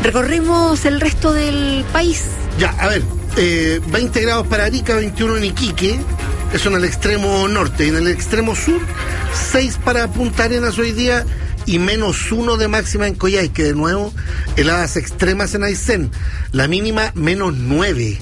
Recorremos el resto del país. Ya, a ver, 20 grados para Arica, 21 en Iquique, eso en el extremo norte. Y en el extremo sur, 6 para Punta Arenas hoy día y -1 de máxima en Coyhaique. De nuevo, heladas extremas en Aysén. La mínima, -9.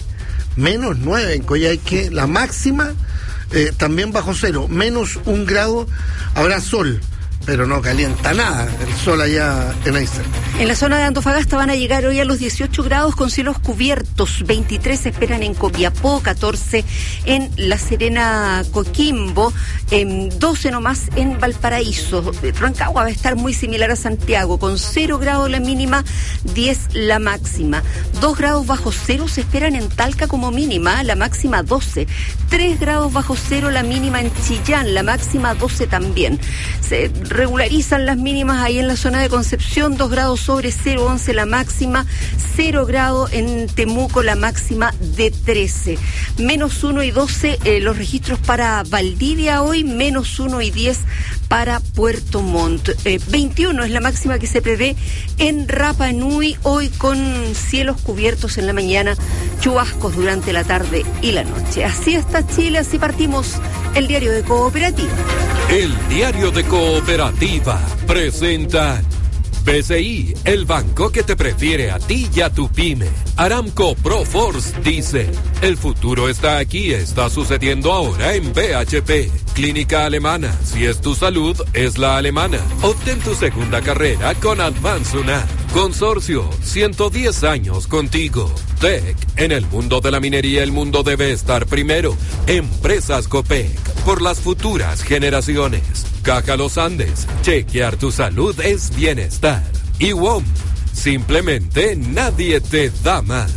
-9 en Coyhaique. La máxima, también bajo cero. -1 grado, habrá sol, pero no calienta nada el sol allá en Aysén. En la zona de Antofagasta van a llegar hoy a los 18 grados con cielos cubiertos, 23 se esperan en Copiapó, 14 en La Serena, Coquimbo, 12 nomás en Valparaíso. Rancagua va a estar muy similar a Santiago, con 0 grados la mínima, 10 la máxima. 2 grados bajo cero se esperan en Talca como mínima, la máxima 12. 3 grados bajo cero la mínima en Chillán, la máxima 12 también. Se regularizan las mínimas ahí en la zona de Concepción, 2 grados sobre 0, 11 la máxima, 0 grados en Temuco, la máxima de 13. -1 y 12 los registros para Valdivia hoy, -1 y 10 para Puerto Montt. 21 es la máxima que se prevé en Rapa Nui, hoy con cielos cubiertos en la mañana, chubascos durante la tarde y la noche. Así está Chile, así partimos el diario de Cooperativa. El diario de Cooperativa presenta BCI, el banco que te prefiere a ti y a tu pyme. Aramco Proforce dice, el futuro está aquí, está sucediendo ahora en BHP. Clínica Alemana, si es tu salud, es la alemana. Obtén tu segunda carrera con Advance UNA. Consorcio, 110 años contigo. TEC, en el mundo de la minería el mundo debe estar primero. Empresas Copec, por las futuras generaciones. Caja Los Andes, chequear tu salud es bienestar. Y WOM, simplemente nadie te da más.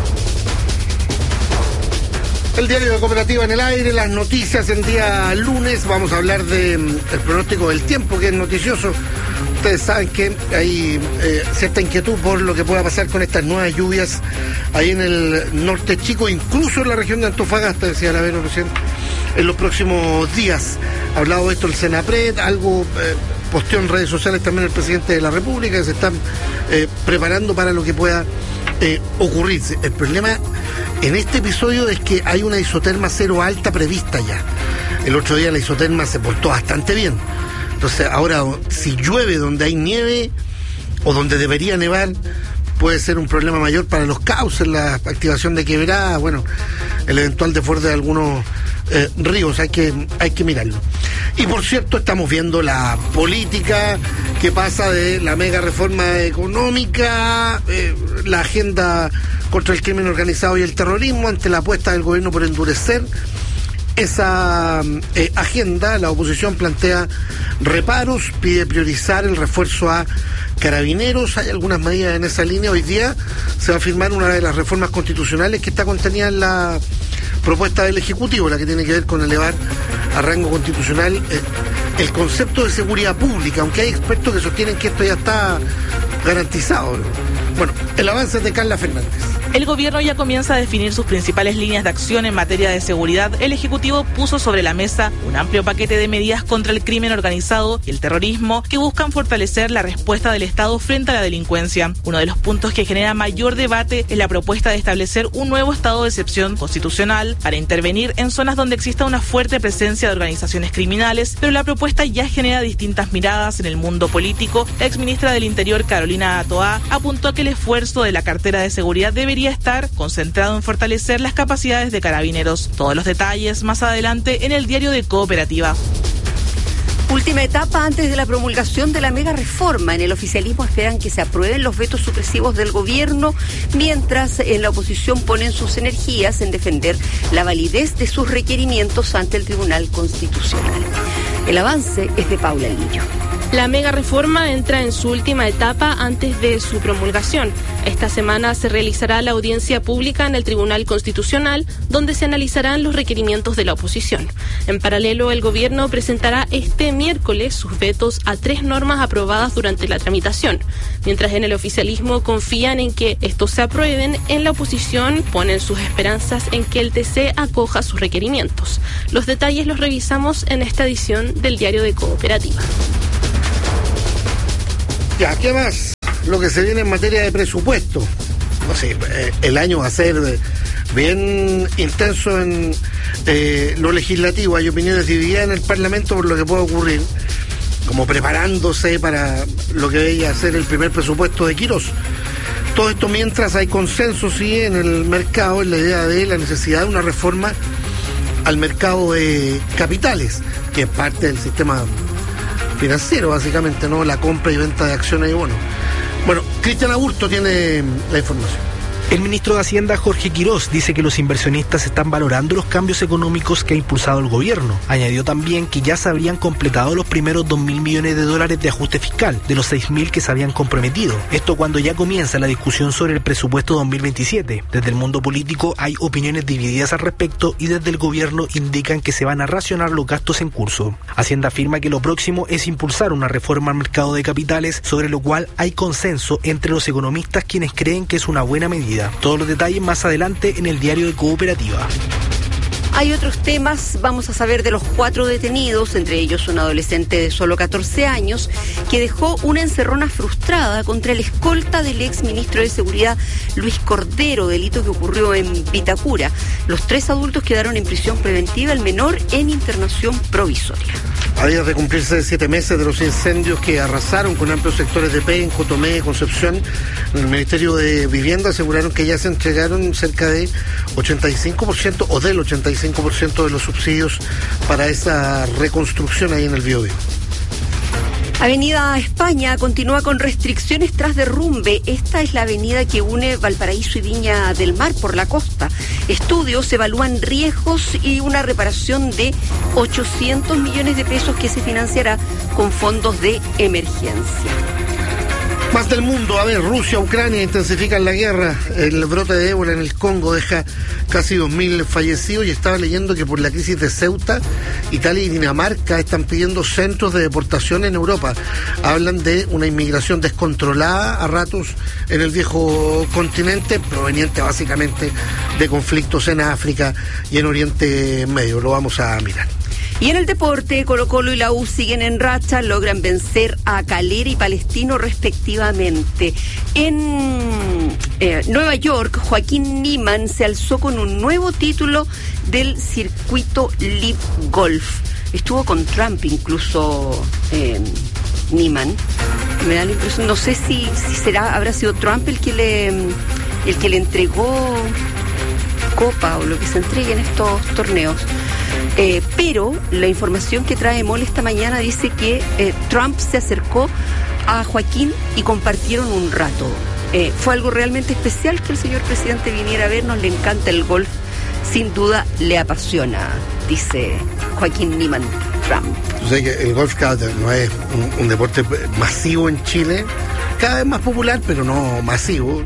El diario de Cooperativa en el aire, las noticias en día lunes. Vamos a hablar del pronóstico del tiempo, que es noticioso. Ustedes saben que hay cierta inquietud por lo que pueda pasar con estas nuevas lluvias ahí en el norte chico, incluso en la región de Antofagasta, decía la Vero recién, en los próximos días. Ha hablado de esto el Senapred, algo posteó en redes sociales también el presidente de la República, que se están preparando para lo que pueda ocurrirse. El problema en este episodio es que hay una isoterma cero alta prevista ya. El otro día la isoterma se portó bastante bien. Entonces ahora, si llueve donde hay nieve o donde debería nevar, puede ser un problema mayor para los cauces, la activación de quebradas, bueno, el eventual desborde de algunos ríos, hay que mirarlo. Y por cierto, estamos viendo la política que pasa de la mega reforma económica, la agenda contra el crimen organizado y el terrorismo, ante la apuesta del gobierno por endurecer esa agenda. La oposición plantea reparos, pide priorizar el refuerzo a carabineros. Hay algunas medidas en esa línea. Hoy día se va a firmar una de las reformas constitucionales que está contenida en la propuesta del Ejecutivo, la que tiene que ver con elevar a rango constitucional el concepto de seguridad pública, aunque hay expertos que sostienen que esto ya está garantizado. Bueno, el avance de Carla Fernández. El gobierno ya comienza a definir sus principales líneas de acción en materia de seguridad. El Ejecutivo puso sobre la mesa un amplio paquete de medidas contra el crimen organizado y el terrorismo que buscan fortalecer la respuesta del Estado frente a la delincuencia. Uno de los puntos que genera mayor debate es la propuesta de establecer un nuevo estado de excepción constitucional para intervenir en zonas donde exista una fuerte presencia de organizaciones criminales, pero la propuesta ya genera distintas miradas en el mundo político. La exministra del Interior, Carolina Toá, apuntó que el esfuerzo de la cartera de seguridad debería estar concentrado en fortalecer las capacidades de carabineros. Todos los detalles más adelante en el diario de Cooperativa. Última etapa antes de la promulgación de la mega reforma. En el oficialismo esperan que se aprueben los vetos supresivos del gobierno, mientras en la oposición ponen sus energías en defender la validez de sus requerimientos ante el Tribunal Constitucional. El avance es de Paula Lillo. La mega reforma entra en su última etapa antes de su promulgación. Esta semana se realizará la audiencia pública en el Tribunal Constitucional, donde se analizarán los requerimientos de la oposición. En paralelo, el gobierno presentará este miércoles sus vetos a 3 normas aprobadas durante la tramitación. Mientras en el oficialismo confían en que estos se aprueben, en la oposición ponen sus esperanzas en que el TC acoja sus requerimientos. Los detalles los revisamos en esta edición del Diario de Cooperativa. Ya, ¿qué más? lo que se viene en materia de presupuesto. No sé, el año va a ser bien intenso en lo legislativo. Hay opiniones divididas en el Parlamento por lo que puede ocurrir, como preparándose para lo que veía ser el primer presupuesto de Quirós. Todo esto mientras hay consenso, sí, en el mercado, en la idea de la necesidad de una reforma al mercado de capitales, que es parte del sistema financiero, básicamente, ¿no? La compra y venta de acciones y bonos. Bueno, Cristian Aburto tiene la información. El ministro de Hacienda, Jorge Quirós, dice que los inversionistas están valorando los cambios económicos que ha impulsado el gobierno. Añadió también que ya se habrían completado los primeros 2.000 millones de dólares de ajuste fiscal, de los 6.000 que se habían comprometido. Esto cuando ya comienza la discusión sobre el presupuesto 2027. Desde el mundo político hay opiniones divididas al respecto y desde el gobierno indican que se van a racionar los gastos en curso. Hacienda afirma que lo próximo es impulsar una reforma al mercado de capitales, sobre lo cual hay consenso entre los economistas, quienes creen que es una buena medida. Todos los detalles más adelante en el diario de Cooperativa. Hay otros temas, vamos a saber de los 4 detenidos, entre ellos un adolescente de solo 14 años, que dejó una encerrona frustrada contra el escolta del ex ministro de Seguridad, Luis Cordero, delito que ocurrió en Vitacura. Los 3 adultos quedaron en prisión preventiva, el menor en internación provisoria. A días de cumplirse 7 meses de los incendios que arrasaron con amplios sectores de P en Cotomé, Concepción, en el Ministerio de Vivienda aseguraron que ya se entregaron cerca de 85% o del 85% de los subsidios para esa reconstrucción ahí en el Biobío. Avenida España continúa con restricciones tras derrumbe. Esta es la avenida que une Valparaíso y Viña del Mar por la costa. Estudios evalúan riesgos y una reparación de 800 millones de pesos que se financiará con fondos de emergencia. Más del mundo, a ver, Rusia, Ucrania intensifican la guerra. El brote de ébola en el Congo deja casi 2.000 fallecidos y estaba leyendo que por la crisis de Ceuta, Italia y Dinamarca están pidiendo centros de deportación en Europa. Hablan de una inmigración descontrolada a ratos en el viejo continente, proveniente básicamente de conflictos en África y en Oriente Medio. Lo vamos a mirar. Y en el deporte, Colo-Colo y la U siguen en racha, logran vencer a Calera y Palestino respectivamente. En Nueva York, Joaquín Niemann se alzó con un nuevo título del circuito Live Golf. Estuvo con Trump incluso Niemann. Me da la impresión, no sé si habrá sido Trump el que le entregó copa o lo que se entregue en estos torneos. Pero la información que trae MOL esta mañana dice que Trump se acercó a Joaquín y compartieron un rato. Fue algo realmente especial que el señor presidente viniera a vernos, le encanta el golf, sin duda le apasiona, dice Joaquín Niemann Trump. Yo sé que el golf no es un deporte masivo en Chile, cada vez más popular, pero no masivo.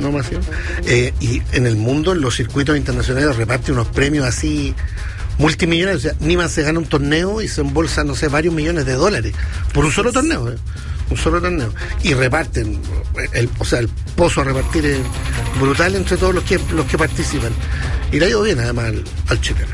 Y en el mundo, en los circuitos internacionales, reparte unos premios así multimillonarios. O sea, Niemann se gana un torneo y se embolsa, no sé, varios millones de dólares por un solo torneo. Un solo torneo. Y reparten, el pozo a repartir es brutal entre todos los que participan. Y le ha ido bien además al chileno.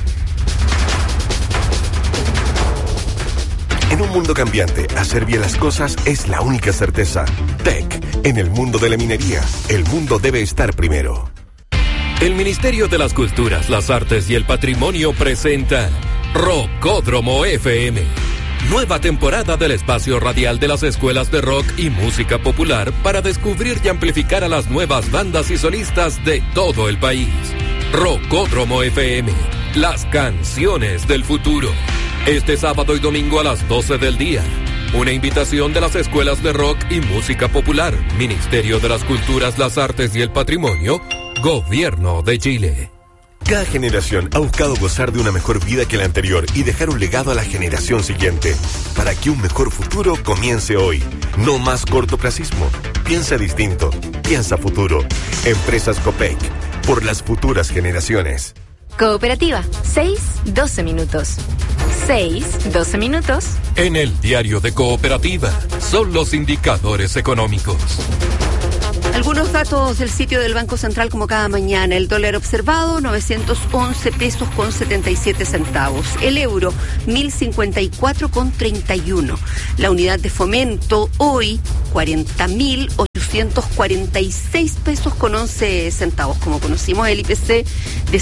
En un mundo cambiante, hacer bien las cosas es la única certeza. TEC, en el mundo de la minería, el mundo debe estar primero. El Ministerio de las Culturas, las Artes y el Patrimonio presenta Rockódromo FM. Nueva temporada del espacio radial de las escuelas de rock y música popular para descubrir y amplificar a las nuevas bandas y solistas de todo el país. Rockódromo FM, las canciones del futuro. Este sábado y domingo a las 12 del día. Una invitación de las escuelas de rock y música popular, Ministerio de las Culturas, las Artes y el Patrimonio, Gobierno de Chile. Cada generación ha buscado gozar de una mejor vida que la anterior y dejar un legado a la generación siguiente, para que un mejor futuro comience hoy. No más cortoplacismo. Piensa distinto. Piensa futuro. Empresas Copec. Por las futuras generaciones. Cooperativa. 6-12 minutos. 6-12 minutos. En el diario de Cooperativa son los indicadores económicos. Algunos datos del sitio del Banco Central como cada mañana. El dólar observado, 911 pesos con 77 centavos. El euro, 1054 con 31. La unidad de fomento, hoy, 40.800. 246 pesos con 11 centavos. Como conocimos, el IPC de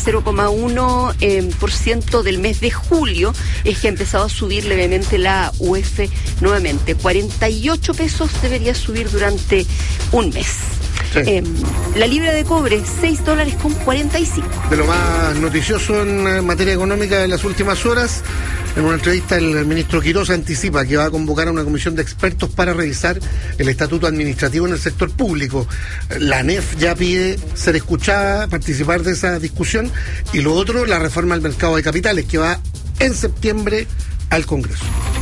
0,1% del mes de julio es que ha empezado a subir levemente la UF nuevamente. 48 pesos debería subir durante un mes. Sí. La libra de cobre, $6.45. De lo más noticioso en materia económica de las últimas horas, en una entrevista el ministro Quirós anticipa que va a convocar a una comisión de expertos para revisar el estatuto administrativo en el sector público. La ANEF ya pide ser escuchada, participar de esa discusión, y lo otro, la reforma al mercado de capitales, que va en septiembre al Congreso.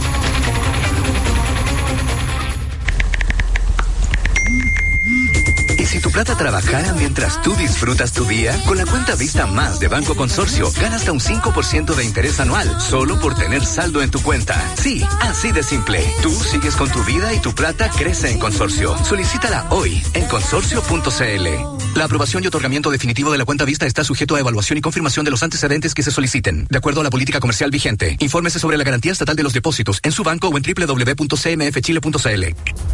Si tu plata trabajara mientras tú disfrutas tu día, con la cuenta Vista Más de Banco Consorcio, gana hasta un 5% de interés anual, solo por tener saldo en tu cuenta. Sí, así de simple. Tú sigues con tu vida y tu plata crece en Consorcio. Solicítala hoy en consorcio.cl. La aprobación y otorgamiento definitivo de la cuenta Vista está sujeto a evaluación y confirmación de los antecedentes que se soliciten, de acuerdo a la política comercial vigente. Infórmese sobre la garantía estatal de los depósitos en su banco o en www.cmfchile.cl.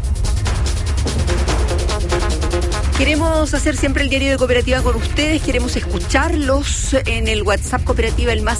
Queremos hacer siempre el diario de Cooperativa con ustedes, queremos escucharlos en el WhatsApp Cooperativa, el más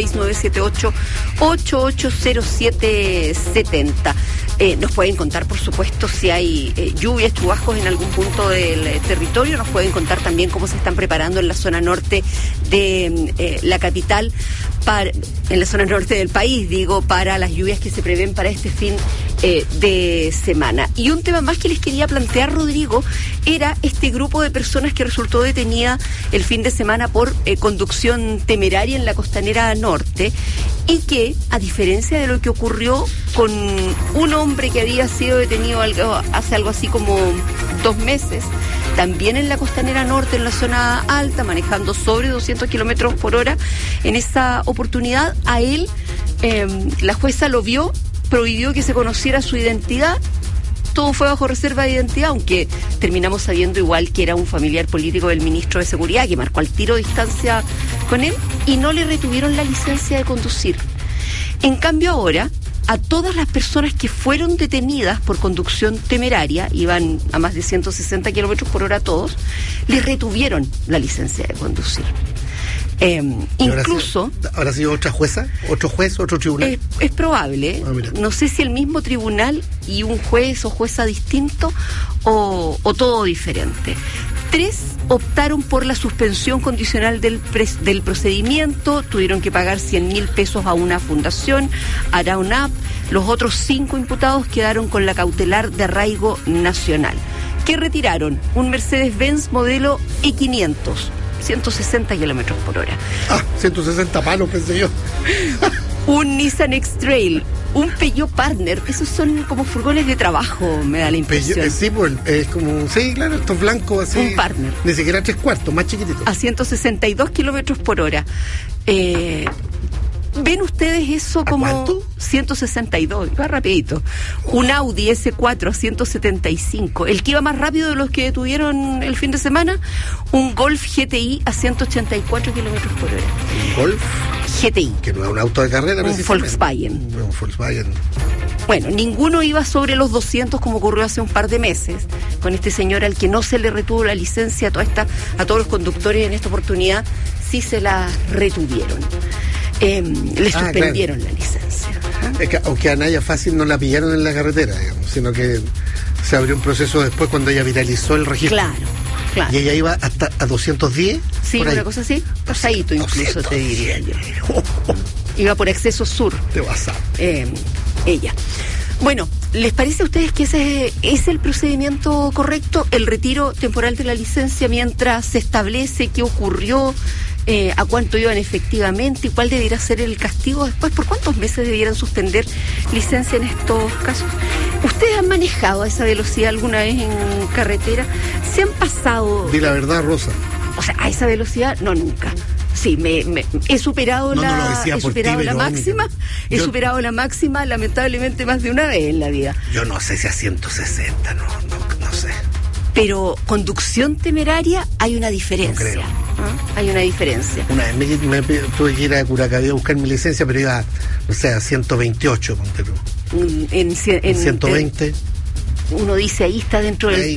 56978-880770. Nos pueden contar, por supuesto, si hay lluvias, chubascos en algún punto del territorio. Nos pueden contar también cómo se están preparando en la zona norte de la capital, en la zona norte del país, para las lluvias que se prevén para este fin de semana. Y un tema más que les quería plantear, Rodrigo, era este grupo de personas que resultó detenida el fin de semana por conducción temeraria en la costanera norte, y que, a diferencia de lo que ocurrió con un hombre que había sido detenido hace algo así como 2 meses, también en la costanera norte, en la zona alta, manejando sobre 200 kilómetros por hora, en esa oportunidad a él, la jueza lo vio, prohibió que se conociera su identidad. Todo fue bajo reserva de identidad, aunque terminamos sabiendo igual que era un familiar político del ministro de Seguridad, que marcó al tiro distancia con él, y no le retuvieron la licencia de conducir. En cambio ahora, a todas las personas que fueron detenidas por conducción temeraria, iban a más de 160 kilómetros por hora todos, les retuvieron la licencia de conducir. Incluso... ¿Habrá sido otra jueza? ¿Otro juez? ¿Otro tribunal? Es probable. No sé si el mismo tribunal y un juez o jueza distinto o todo diferente. 3 optaron por la suspensión condicional del procedimiento, tuvieron que pagar 100.000 pesos a una fundación, a Roundup. Los otros 5 imputados quedaron con la cautelar de arraigo nacional. ¿Qué retiraron? Un Mercedes-Benz modelo E500. 160 kilómetros por hora. 160 palos, pensé yo. Un Nissan X-Trail, un Peugeot Partner, esos son como furgones de trabajo, me da la impresión. Sí, pues, es como, sí, claro, estos blancos así. Un Partner. Ni siquiera 3/4, más chiquitito. A 162 kilómetros por hora. ¿Ven ustedes eso como... ¿A cuánto? 162, va rapidito. Un Audi S4 a 175. El que iba más rápido de los que detuvieron el fin de semana, un Golf GTI a 184 kilómetros por hora. ¿Un Golf? GTI. Que no es un auto de carrera. Un Volkswagen. Un Volkswagen. Bueno, ninguno iba sobre los 200 como ocurrió hace un par de meses con este señor al que no se le retuvo la licencia. A todos los conductores en esta oportunidad sí se la retuvieron. Le suspendieron la licencia. Es que, aunque a Naya Fácil no la pillaron en la carretera, digamos, sino que se abrió un proceso después cuando ella viralizó el registro. Claro. Y ella iba hasta a 210. Sí, una cosa así. Pasadito incluso, te diría yo. Iba por Exceso Sur. De WhatsApp. Ella. Bueno, ¿les parece a ustedes que ese es el procedimiento correcto? El retiro temporal de la licencia mientras se establece qué ocurrió, a cuánto iban efectivamente y cuál debiera ser el castigo después. ¿Por cuántos meses debieran suspender licencia en estos casos? ¿Ustedes han manejado a esa velocidad alguna vez en carretera? ¿Se han pasado? Di la verdad, Rosa. O sea, a esa velocidad, no, nunca. Sí, he superado la máxima. He superado la máxima, lamentablemente, más de una vez en la vida. Yo no sé si a 160, no sé. Pero conducción temeraria hay una diferencia. No creo. Hay una diferencia. Una vez me tuve que ir a Curacaví a buscar mi licencia, pero iba, o sea, a 128, ponte tú. En 120. Uno dice, ahí está dentro del tramo.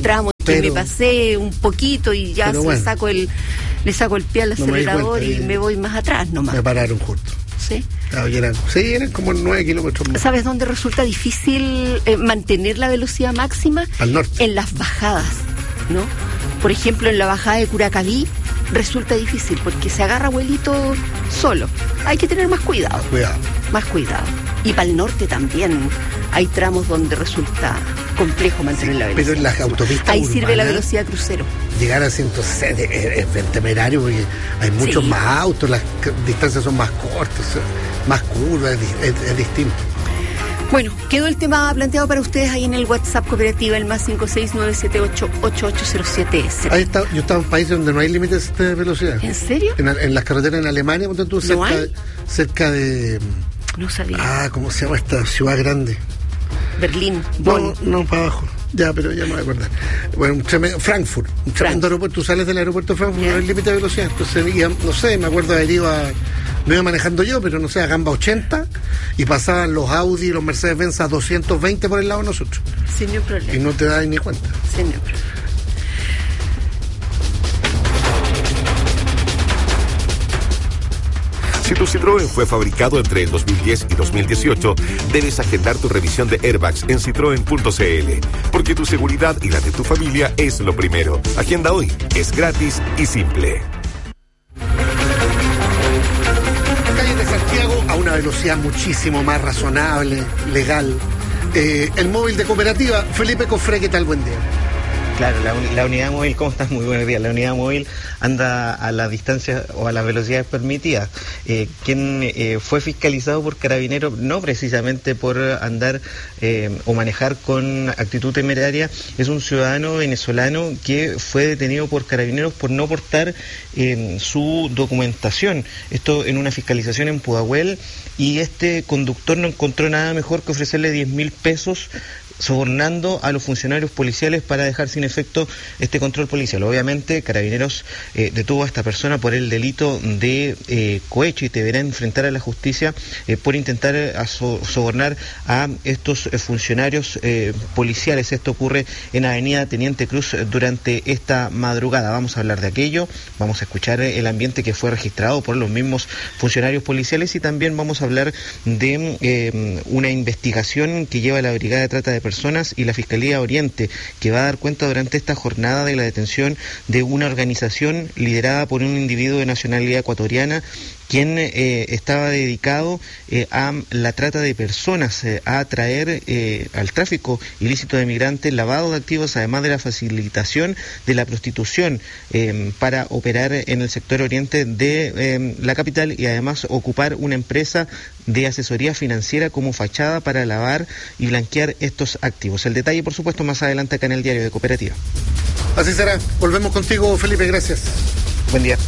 que me pasé un poquito y ya le saco el pie al acelerador y me voy más atrás nomás. Me pararon justo. ¿Sí? Eran como 9 kilómetros más. ¿Sabes dónde resulta difícil mantener la velocidad máxima? Al norte. En las bajadas, ¿no? Por ejemplo, en la bajada de Curacaví resulta difícil porque se agarra abuelito solo. Hay que tener más cuidado. Más cuidado. Y para el norte también hay tramos donde resulta complejo mantener la velocidad. Pero en las autopistas ahí urbanas, sirve la velocidad crucero. Llegar a 106 es temerario porque hay muchos más autos, las distancias son más cortas, más curvas, es distinto. Bueno, quedó el tema planteado para ustedes ahí en el WhatsApp cooperativa, el más 569788807. Ahí está, yo estaba en países donde no hay límites de velocidad. ¿En serio? En las carreteras en Alemania, donde tú cerca de no sabía. ¿Cómo se llama esta ciudad grande? Berlín. No, para abajo. Pero ya me voy a acordar. Bueno, Frankfurt. Un tremendo aeropuerto. Tú sales del aeropuerto de Frankfurt, no hay límite de velocidad. Entonces, no sé, me acuerdo de haber ido no iba manejando yo, pero no sé, a Gamba 80 y pasaban los Audi y los Mercedes-Benz a 220 por el lado de nosotros. Sin ningún problema. Y no te das ni cuenta. Sin ningún problema. Si tu Citroën fue fabricado entre el 2010 y 2018, debes agendar tu revisión de airbags en citroen.cl, porque tu seguridad y la de tu familia es lo primero. Agenda hoy, es gratis y simple. Calles de Santiago a una velocidad muchísimo más razonable, legal. El móvil de Cooperativa, Felipe Cofré, ¿qué tal? Buen día. Claro, la unidad móvil, ¿cómo estás? Muy buenos días. La unidad móvil anda a la distancia o a las velocidades permitidas. Quien fue fiscalizado por Carabineros, no precisamente por andar o manejar con actitud temeraria, es un ciudadano venezolano que fue detenido por Carabineros por no portar su documentación. Esto en una fiscalización en Pudahuel, y este conductor no encontró nada mejor que ofrecerle 10.000 pesos sobornando a los funcionarios policiales para dejar sin efecto este control policial. Obviamente, Carabineros detuvo a esta persona por el delito de cohecho y deberá enfrentar a la justicia por intentar sobornar a estos funcionarios policiales. Esto ocurre en Avenida Teniente Cruz durante esta madrugada. Vamos a hablar de aquello, vamos a escuchar el ambiente que fue registrado por los mismos funcionarios policiales y también vamos a hablar de una investigación que lleva la Brigada de Trata de Personas y la Fiscalía Oriente, que va a dar cuenta durante esta jornada de la detención de una organización liderada por un individuo de nacionalidad ecuatoriana, quien estaba dedicado a la trata de personas, a atraer al tráfico ilícito de migrantes, lavado de activos, además de la facilitación de la prostitución para operar en el sector oriente de la capital y además ocupar una empresa de asesoría financiera como fachada para lavar y blanquear estos activos. El detalle, por supuesto, más adelante acá en el Diario de Cooperativa. Así será. Volvemos contigo, Felipe. Gracias. Buen día.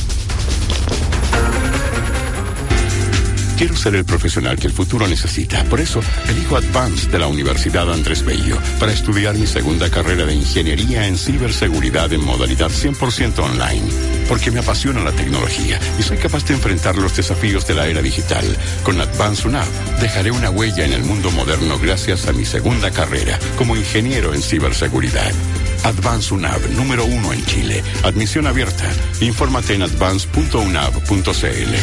Quiero ser el profesional que el futuro necesita. Por eso, elijo Advance de la Universidad Andrés Bello para estudiar mi segunda carrera de ingeniería en ciberseguridad en modalidad 100% online. Porque me apasiona la tecnología y soy capaz de enfrentar los desafíos de la era digital. Con Advance UNAV dejaré una huella en el mundo moderno gracias a mi segunda carrera como ingeniero en ciberseguridad. Advance UNAV, número 1 en Chile. Admisión abierta. Infórmate en advance.unav.cl.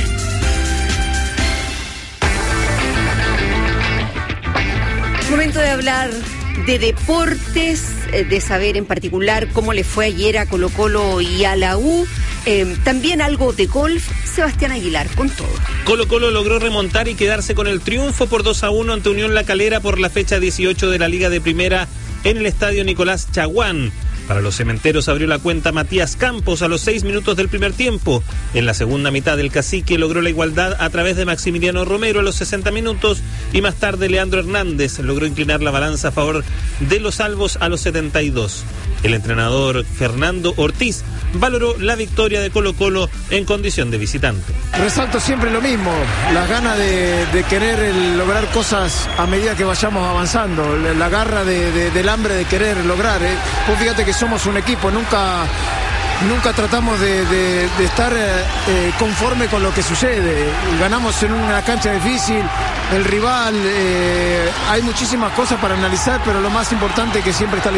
Momento de hablar de deportes, de saber en particular cómo le fue ayer a Colo-Colo y a la U. También algo de golf. Sebastián Aguilar con todo. Colo-Colo logró remontar y quedarse con el triunfo por 2-1 ante Unión La Calera por la fecha 18 de la Liga de Primera en el Estadio Nicolás Chaguán. Para los cementeros abrió la cuenta Matías Campos a los 6 minutos del primer tiempo. En la segunda mitad del Cacique logró la igualdad a través de Maximiliano Romero a los 60 minutos y más tarde Leandro Hernández logró inclinar la balanza a favor de los salvos a los 72. El entrenador Fernando Ortiz valoró la victoria de Colo-Colo en condición de visitante. Resalto siempre lo mismo, las ganas de querer lograr cosas a medida que vayamos avanzando, la garra del hambre de querer lograr. Pues fíjate que somos un equipo, nunca tratamos de estar conforme con lo que sucede. Ganamos en una cancha difícil, el rival, hay muchísimas cosas para analizar, pero lo más importante es que siempre está el equipo.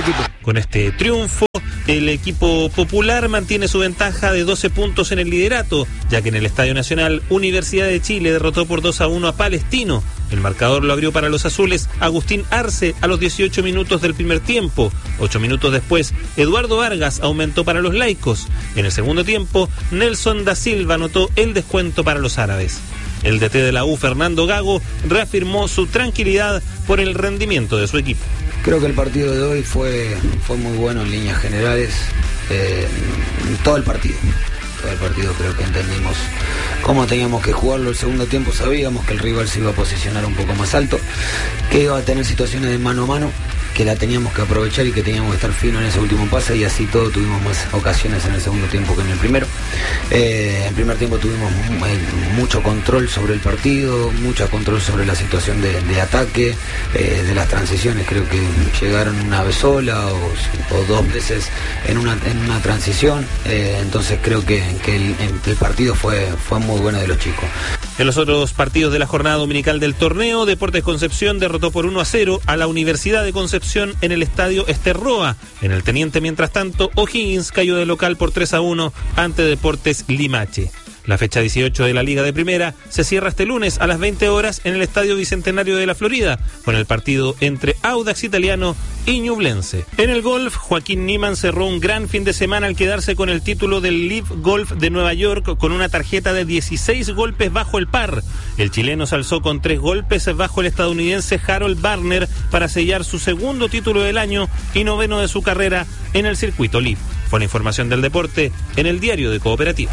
Con este triunfo, el equipo popular mantiene su ventaja de 12 puntos en el liderato, ya que en el Estadio Nacional, Universidad de Chile derrotó por 2-1 a Palestino. El marcador lo abrió para los azules Agustín Arce a los 18 minutos del primer tiempo. 8 minutos después, Eduardo Vargas aumentó para los laicos. En el segundo tiempo, Nelson da Silva anotó el descuento para los árabes. El DT de la U, Fernando Gago, reafirmó su tranquilidad por el rendimiento de su equipo. Creo que el partido de hoy fue muy bueno en líneas generales, todo el partido. Todo el partido creo que entendimos cómo teníamos que jugarlo. El segundo tiempo sabíamos que el rival se iba a posicionar un poco más alto, que iba a tener situaciones de mano a mano, que la teníamos que aprovechar y que teníamos que estar fino en ese último pase, y así todo tuvimos más ocasiones en el segundo tiempo que en el primero. En el primer tiempo tuvimos mucho control sobre el partido, mucho control sobre la situación de ataque, de las transiciones. Creo que llegaron una vez sola o dos veces en una transición. Entonces creo que el partido fue muy bueno de los chicos. En los otros partidos de la jornada dominical del torneo, Deportes Concepción derrotó por 1-0 a la Universidad de Concepción en el estadio Esterroa. En el Teniente, mientras tanto, O'Higgins cayó de local por 3-1 ante Deportes Limache. La fecha 18 de la Liga de Primera se cierra este lunes a las 20 horas en el Estadio Bicentenario de la Florida, con el partido entre Audax Italiano y Ñublense. En el golf, Joaquín Niemann cerró un gran fin de semana al quedarse con el título del Live Golf de Nueva York con una tarjeta de 16 golpes bajo el par. El chileno se alzó con 3 golpes bajo el estadounidense Harold Varner para sellar su segundo título del año y 9º de su carrera en el circuito Live. Fue la información del deporte en el Diario de Cooperativa.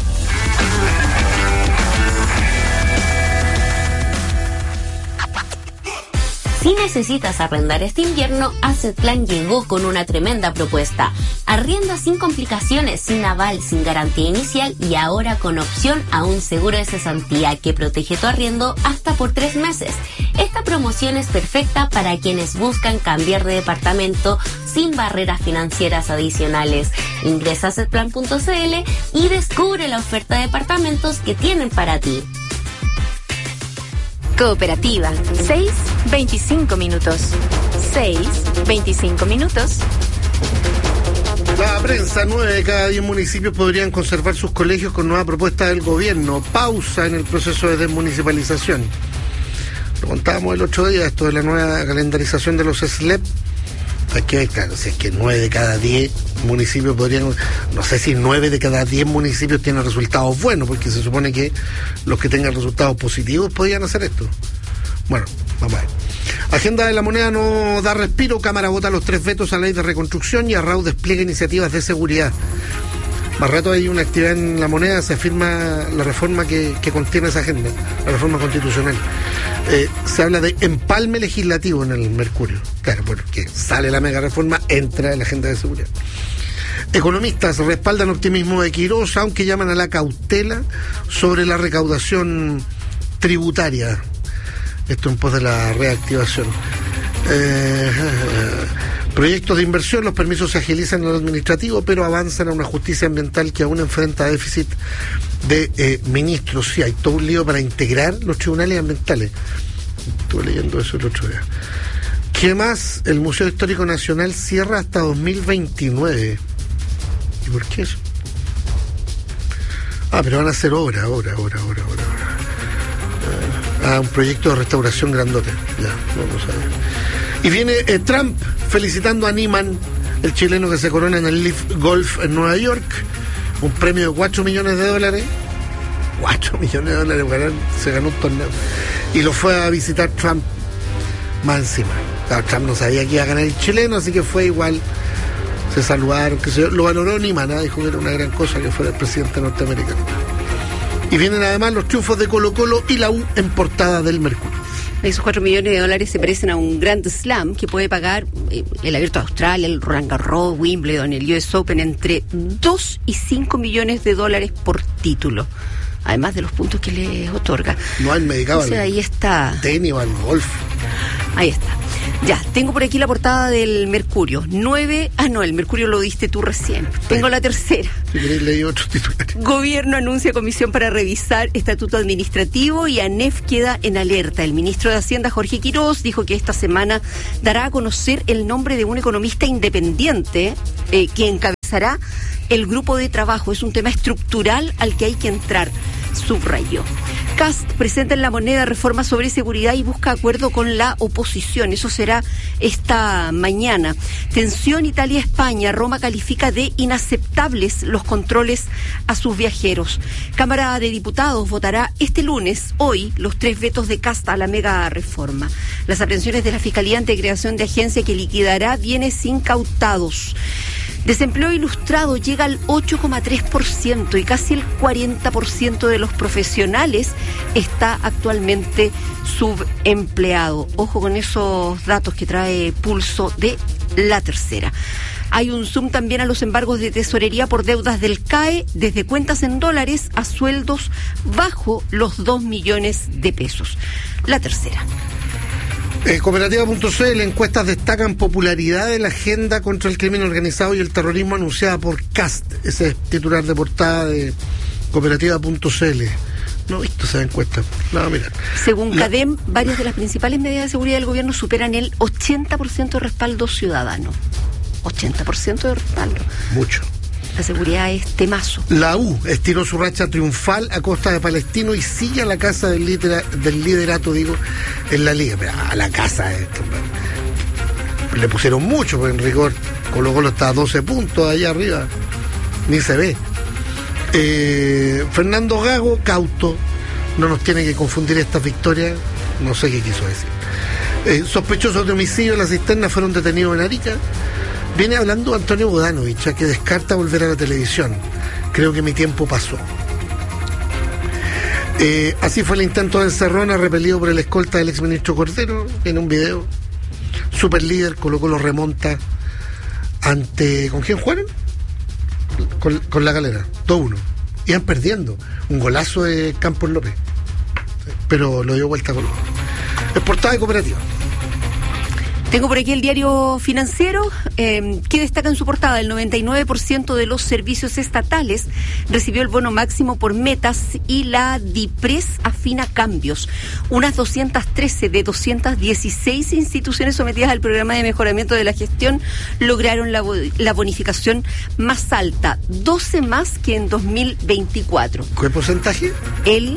Si necesitas arrendar este invierno, Assetplan llegó con una tremenda propuesta. Arrienda sin complicaciones, sin aval, sin garantía inicial y ahora con opción a un seguro de cesantía que protege tu arriendo hasta por 3 meses. Esta promoción es perfecta para quienes buscan cambiar de departamento sin barreras financieras adicionales. Ingresa a assetplan.cl y descubre la oferta de departamentos que tienen para ti. Cooperativa, 6:25 minutos. 6:25 minutos. La prensa, 9 de cada 10 municipios podrían conservar sus colegios con nueva propuesta del gobierno. Pausa en el proceso de desmunicipalización. Lo contábamos el otro día, esto de la nueva calendarización de los SLEP. Hay que ver, claro, si es que 9 de cada 10 municipios podrían, no sé si 9 de cada 10 municipios tienen resultados buenos, porque se supone que los que tengan resultados positivos podrían hacer esto. Bueno, vamos a ver. Agenda de la Moneda no da respiro. Cámara vota los 3 vetos a la ley de reconstrucción y Arrau despliega iniciativas de seguridad. Más rato hay una actividad en la Moneda, se afirma la reforma que contiene esa agenda, la reforma constitucional. Se habla de empalme legislativo en el Mercurio. Claro, porque sale la mega reforma, entra en la agenda de seguridad. Economistas respaldan optimismo de Quirós, aunque llaman a la cautela sobre la recaudación tributaria. Esto en pos de la reactivación. Proyectos de inversión, los permisos se agilizan en lo administrativo, pero avanzan a una justicia ambiental que aún enfrenta déficit de ministros. Sí, hay todo un lío para integrar los tribunales ambientales. Estuve leyendo eso el otro día. ¿Qué más? El Museo Histórico Nacional cierra hasta 2029. ¿Y por qué eso? Pero van a hacer obra. Un proyecto de restauración grandote. Ya, vamos a ver. Y viene Trump felicitando a Niemann, el chileno que se corona en el Live Golf en Nueva York. Un premio de $4 millones. $4 millones, bueno, se ganó un torneo. Y lo fue a visitar Trump más encima. Claro, Trump no sabía que iba a ganar el chileno, así que fue igual. Se saludaron, lo valoró Niemann, dijo que era una gran cosa que fuera el presidente norteamericano. Y vienen además los triunfos de Colo-Colo y la U en portada del Mercurio. Esos $4 millones se parecen a un Grand Slam que puede pagar el Abierto de Australia, el Roland Garros, Wimbledon, el US Open, entre $2 y $5 millones por título, además de los puntos que les otorga. No han medicado. O sea, ahí está. Tenis o al golf. Ahí está. Ya, tengo por aquí la portada del Mercurio. El Mercurio lo diste tú recién. Tengo la tercera. Si queréis leí otros titulares. Gobierno anuncia comisión para revisar estatuto administrativo y ANEF queda en alerta. El ministro de Hacienda, Jorge Quirós, dijo que esta semana dará a conocer el nombre de un economista independiente que encabezará el grupo de trabajo. Es un tema estructural al que hay que entrar, subrayó. Kast presenta en La Moneda reforma sobre seguridad y busca acuerdo con la oposición. Eso será esta mañana. Tensión Italia-España. Roma califica de inaceptables los controles a sus viajeros. Cámara de Diputados votará este lunes, hoy, los 3 vetos de Kast a la mega reforma. Las aprehensiones de la Fiscalía ante creación de agencia que liquidará bienes incautados. Desempleo ilustrado llega al 8,3% y casi el 40% de los profesionales está actualmente subempleado. Ojo con esos datos que trae Pulso de La Tercera. Hay un zoom también a los embargos de tesorería por deudas del CAE, desde cuentas en dólares a sueldos bajo los 2 millones de pesos. La Tercera. Cooperativa.cl, encuestas destacan popularidad de la agenda contra el crimen organizado y el terrorismo anunciada por Kast. Ese es titular de portada de Cooperativa.cl. No he visto esa encuesta. No, mira. Según CADEM, varias de las principales medidas de seguridad del gobierno superan el 80% de respaldo ciudadano. 80% de respaldo. Mucho. La seguridad es temazo. La U estiró su racha triunfal a costa de Palestino y sigue a la casa del liderato, en la liga. Pero a la casa le pusieron mucho, porque en rigor Colo-Colo está a 12 puntos allá arriba. Ni se ve. Fernando Gago, cauto. No nos tiene que confundir estas victorias. No sé qué quiso decir. Sospechosos de homicidio en la cisterna fueron detenidos en Arica. Viene hablando Antonio Bodanovich, que descarta volver a la televisión. Creo que mi tiempo pasó. Así fue el intento de Encerrona, repelido por el escolta del exministro Cordero. En un video. Super líder, Colo-Colo remonta ante... ¿Con quién jugaron? Con La Calera. 2-1. Iban perdiendo. Un golazo de Campos López. Pero lo dio vuelta a Colo-Colo. Es portada de Cooperativa. Tengo por aquí el diario Financiero, que destaca en su portada: el 99% de los servicios estatales recibió el bono máximo por metas y la DIPRES afina cambios. Unas 213 de 216 instituciones sometidas al programa de mejoramiento de la gestión lograron la bonificación más alta, 12 más que en 2024. ¿Qué porcentaje? El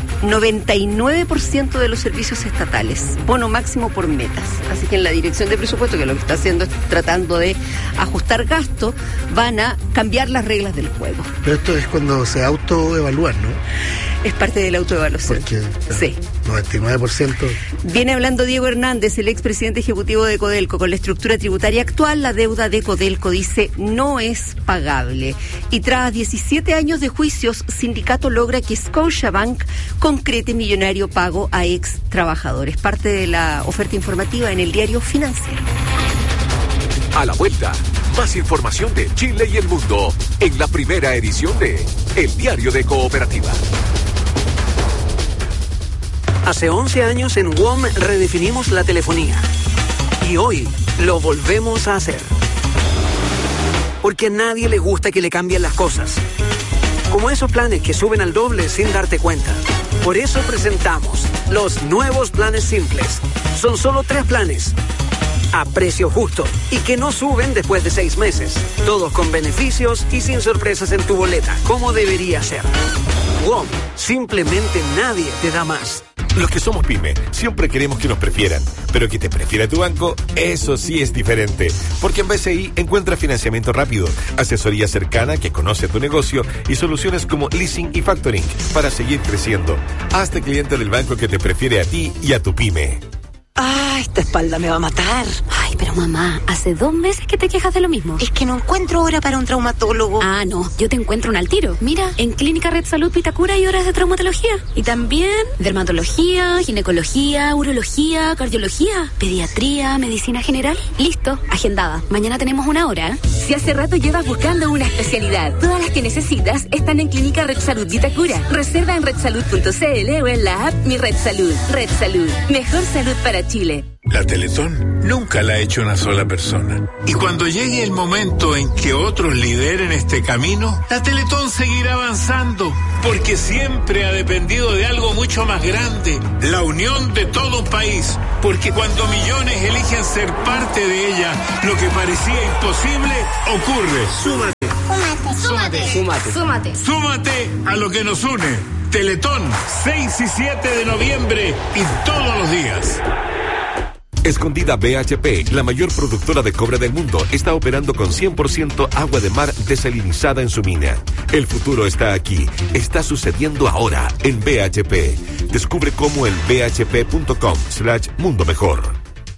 99% de los servicios estatales, bono máximo por metas. Así que en la dirección de presupuesto, que lo que está haciendo es tratando de ajustar gasto, van a cambiar las reglas del juego. Pero esto es cuando se autoevalúan, ¿no? Es parte de la autoevaluación. Porque sí. 99%. Viene hablando Diego Hernández, el expresidente ejecutivo de Codelco. Con la estructura tributaria actual, la deuda de Codelco, dice, no es pagable. Y tras 17 años de juicios, sindicato logra que Scotiabank concrete millonario pago a ex trabajadores. Parte de la oferta informativa en el diario Financiero. A la vuelta, más información de Chile y el mundo en la primera edición de El Diario de Cooperativa. Hace 11 años en WOM redefinimos la telefonía. Y hoy lo volvemos a hacer. Porque a nadie le gusta que le cambien las cosas. Como esos planes que suben al doble sin darte cuenta. Por eso presentamos los nuevos planes simples. Son solo 3 planes. A precio justo y que no suben después de 6 meses. Todos con beneficios y sin sorpresas en tu boleta, como debería ser. WOM, simplemente nadie te da más. Los que somos pyme siempre queremos que nos prefieran, pero que te prefiera tu banco, eso sí es diferente. Porque en BCI encuentra financiamiento rápido, asesoría cercana que conoce tu negocio y soluciones como leasing y factoring para seguir creciendo. Hazte cliente del banco que te prefiere a ti y a tu pyme. Ah, esta espalda me va a matar. Ay, pero mamá, hace 2 meses que te quejas de lo mismo. Es que no encuentro hora para un traumatólogo. Ah, no, yo te encuentro un al tiro. Mira, en Clínica Red Salud Vitacura hay horas de traumatología. Y también dermatología, ginecología, urología, cardiología, pediatría, medicina general. Listo, agendada. Mañana tenemos 1 hora. Si hace rato llevas buscando una especialidad, todas las que necesitas están en Clínica Red Salud Vitacura. Reserva en redsalud.cl o en la app Mi Red Salud. Red Salud, mejor salud para Chile. La Teletón nunca la ha hecho una sola persona. Y cuando llegue el momento en que otros lideren este camino, la Teletón seguirá avanzando, porque siempre ha dependido de algo mucho más grande, la unión de todo un país. Porque cuando millones eligen ser parte de ella, lo que parecía imposible ocurre. Súmate a lo que nos une. Teletón, 6 y 7 de noviembre y todos los días. Escondida BHP, la mayor productora de cobre del mundo, está operando con 100% agua de mar desalinizada en su mina. El futuro está aquí, está sucediendo ahora en BHP. Descubre cómo en bhp.com/mundo mejor.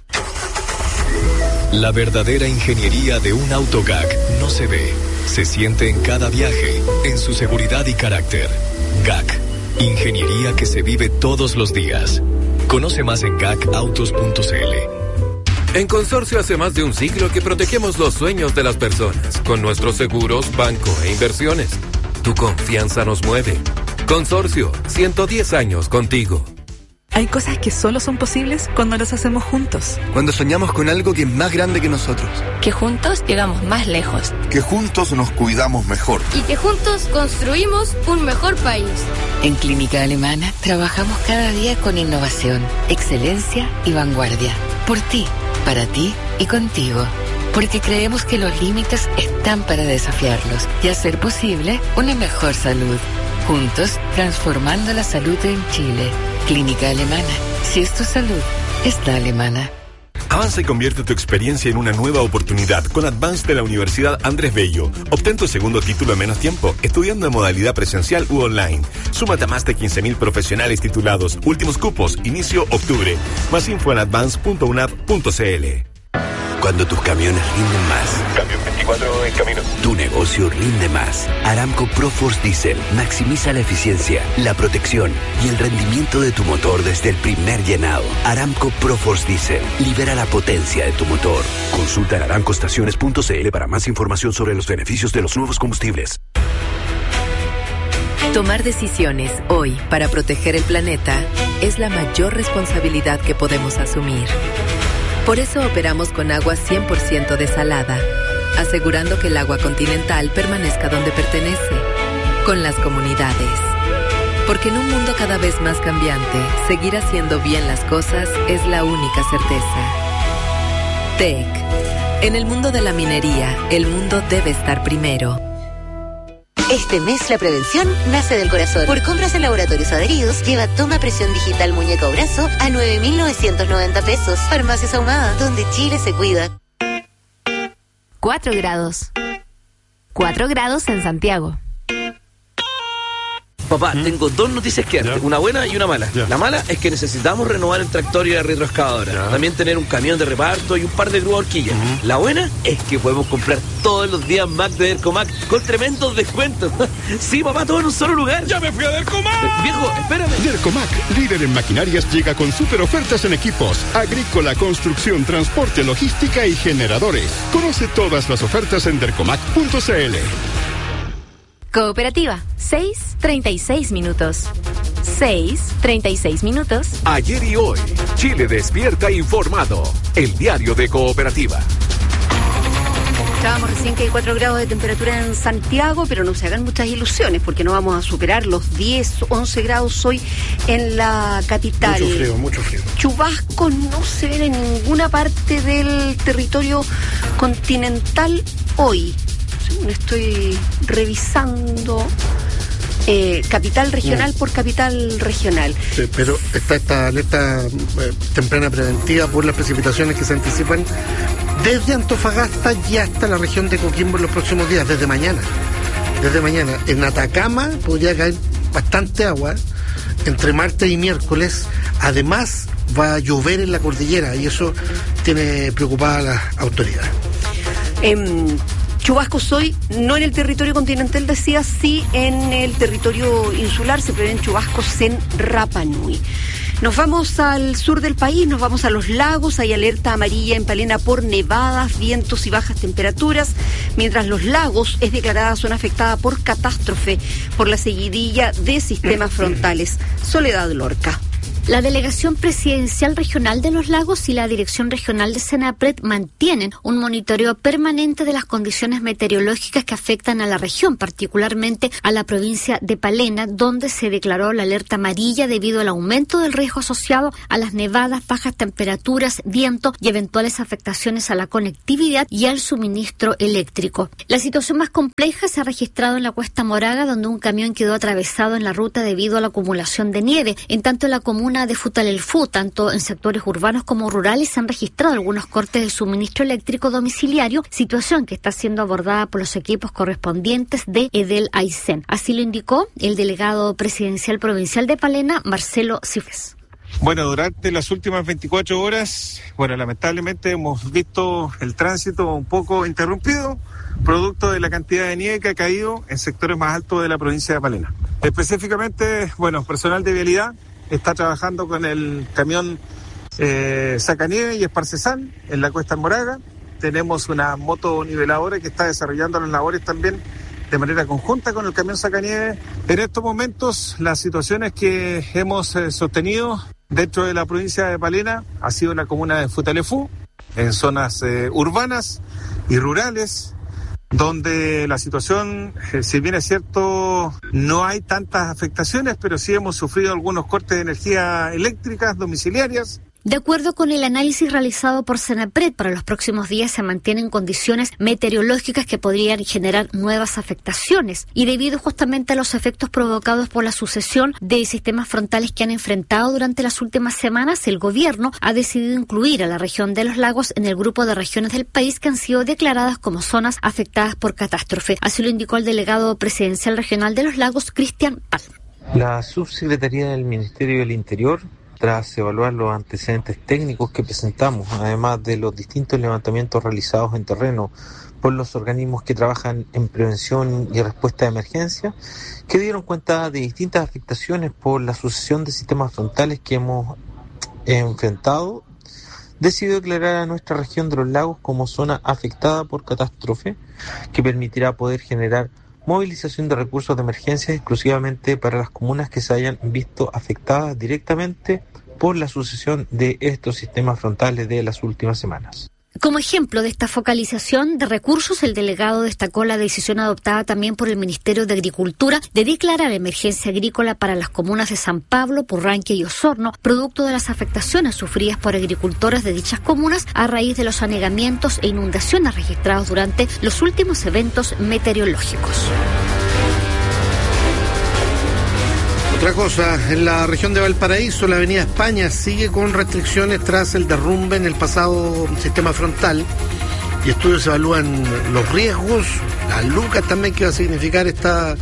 La verdadera ingeniería de un auto GAC no se ve, se siente en cada viaje, en su seguridad y carácter. GAC, ingeniería que se vive todos los días. Conoce más en gacautos.cl. En Consorcio hace más de un siglo que protegemos los sueños de las personas con nuestros seguros, banco e inversiones. Tu confianza nos mueve. Consorcio, 110 años contigo. Hay cosas que solo son posibles cuando las hacemos juntos. Cuando soñamos con algo que es más grande que nosotros. Que juntos llegamos más lejos. Que juntos nos cuidamos mejor. Y que juntos construimos un mejor país. En Clínica Alemana trabajamos cada día con innovación, excelencia y vanguardia. Por ti, para ti y contigo. Porque creemos que los límites están para desafiarlos y hacer posible una mejor salud. Juntos, transformando la salud en Chile. Clínica Alemana. Si es tu salud, es la alemana. Avanza y convierte tu experiencia en una nueva oportunidad con Advance de la Universidad Andrés Bello. Obtén tu segundo título en menos tiempo, estudiando en modalidad presencial u online. Súmate a más de 15.000 profesionales titulados. Últimos cupos, inicio octubre. Más info en advance.unap.cl. Cuando tus camiones rinden más. Camión 24 en camino. Tu negocio rinde más. Aramco ProForce Diesel maximiza la eficiencia, la protección y el rendimiento de tu motor desde el primer llenado. Aramco ProForce Diesel libera la potencia de tu motor. Consulta en aramcoestaciones.cl para más información sobre los beneficios de los nuevos combustibles. Tomar decisiones hoy para proteger el planeta es la mayor responsabilidad que podemos asumir. Por eso operamos con agua 100% desalada, asegurando que el agua continental permanezca donde pertenece, con las comunidades. Porque en un mundo cada vez más cambiante, seguir haciendo bien las cosas es la única certeza. TEC. En el mundo de la minería, el mundo debe estar primero. Este mes la prevención nace del corazón. Por compras en laboratorios adheridos, lleva toma presión digital muñeca o brazo a 9.990 pesos. Farmacias Ahumada, donde Chile se cuida. 4 grados. 4 grados en Santiago. Papá, tengo dos noticias que darte, una buena y una mala. La mala es que necesitamos renovar el tractor y la retroexcavadora. También tener un camión de reparto y un par de grúas horquillas. La buena es que podemos comprar todos los días Mac de Dercomac con tremendos descuentos. Sí, papá, todo en un solo lugar. ¡Ya me fui a Dercomac! Viejo, espérame. Dercomac, líder en maquinarias, llega con super ofertas en equipos, agrícola, construcción, transporte, logística y generadores. Conoce todas las ofertas en dercomac.cl. Cooperativa, 6:36 minutos. 6:36 minutos. Ayer y hoy, Chile despierta informado. El diario de Cooperativa. Estábamos recién que hay 4 grados de temperatura en Santiago, pero no se hagan muchas ilusiones porque no vamos a superar los 10, 11 grados hoy en la capital. Mucho frío. Chubascos no se ven en ninguna parte del territorio continental hoy. Según estoy revisando capital regional por capital regional. Sí, pero está esta alerta temprana preventiva por las precipitaciones que se anticipan desde Antofagasta y hasta la región de Coquimbo en los próximos días, desde mañana. En Atacama podría caer bastante agua entre martes y miércoles. Además va a llover en la cordillera y eso tiene preocupada a las autoridades. Chubascos hoy, no en el territorio continental, decía, sí en el territorio insular. Se prevén chubascos en Rapa Nui. Nos vamos al sur del país, nos vamos a los lagos. Hay alerta amarilla en Palena por nevadas, vientos y bajas temperaturas, mientras Los Lagos es declarada zona afectada por catástrofe por la seguidilla de sistemas frontales. Soledad Lorca. La Delegación Presidencial Regional de los Lagos y la Dirección Regional de Senapred mantienen un monitoreo permanente de las condiciones meteorológicas que afectan a la región, particularmente a la provincia de Palena, donde se declaró la alerta amarilla debido al aumento del riesgo asociado a las nevadas, bajas temperaturas, viento y eventuales afectaciones a la conectividad y al suministro eléctrico. La situación más compleja se ha registrado en la Cuesta Moraga, donde un camión quedó atravesado en la ruta debido a la acumulación de nieve. En tanto, en la comuna de Futalelfú, tanto en sectores urbanos como rurales, se han registrado algunos cortes de suministro eléctrico domiciliario, situación que está siendo abordada por los equipos correspondientes de Edel Aysén. Así lo indicó el delegado presidencial provincial de Palena, Marcelo Cifres. Bueno, durante las últimas 24 horas, lamentablemente hemos visto el tránsito un poco interrumpido, producto de la cantidad de nieve que ha caído en sectores más altos de la provincia de Palena. Específicamente, personal de vialidad está trabajando con el camión Sacanieve y Esparcesal en la Cuesta Moraga. Tenemos una moto niveladora que está desarrollando las labores también de manera conjunta con el camión Sacanieve. En estos momentos, las situaciones que hemos sostenido dentro de la provincia de Palena ha sido en la comuna de Futalefú, en zonas urbanas y rurales, donde la situación, si bien es cierto, no hay tantas afectaciones, pero sí hemos sufrido algunos cortes de energía eléctricas domiciliarias. De acuerdo con el análisis realizado por Senapred, para los próximos días se mantienen condiciones meteorológicas que podrían generar nuevas afectaciones, y debido justamente a los efectos provocados por la sucesión de sistemas frontales que han enfrentado durante las últimas semanas, el gobierno ha decidido incluir a la región de los lagos en el grupo de regiones del país que han sido declaradas como zonas afectadas por catástrofe. Así lo indicó el delegado presidencial regional de los lagos, Cristian Pal. La subsecretaría del Ministerio del Interior, tras evaluar los antecedentes técnicos que presentamos, además de los distintos levantamientos realizados en terreno por los organismos que trabajan en prevención y respuesta de emergencia, que dieron cuenta de distintas afectaciones por la sucesión de sistemas frontales que hemos enfrentado, decidió declarar a nuestra región de los lagos como zona afectada por catástrofe, que permitirá poder generar movilización de recursos de emergencia exclusivamente para las comunas que se hayan visto afectadas directamente por la sucesión de estos sistemas frontales de las últimas semanas. Como ejemplo de esta focalización de recursos, el delegado destacó la decisión adoptada también por el Ministerio de Agricultura de declarar emergencia agrícola para las comunas de San Pablo, Purranque y Osorno, producto de las afectaciones sufridas por agricultores de dichas comunas a raíz de los anegamientos e inundaciones registrados durante los últimos eventos meteorológicos. Otra cosa, en la región de Valparaíso, la avenida España sigue con restricciones tras el derrumbe en el pasado sistema frontal, y estudios evalúan los riesgos, las lucas también que va a significar esta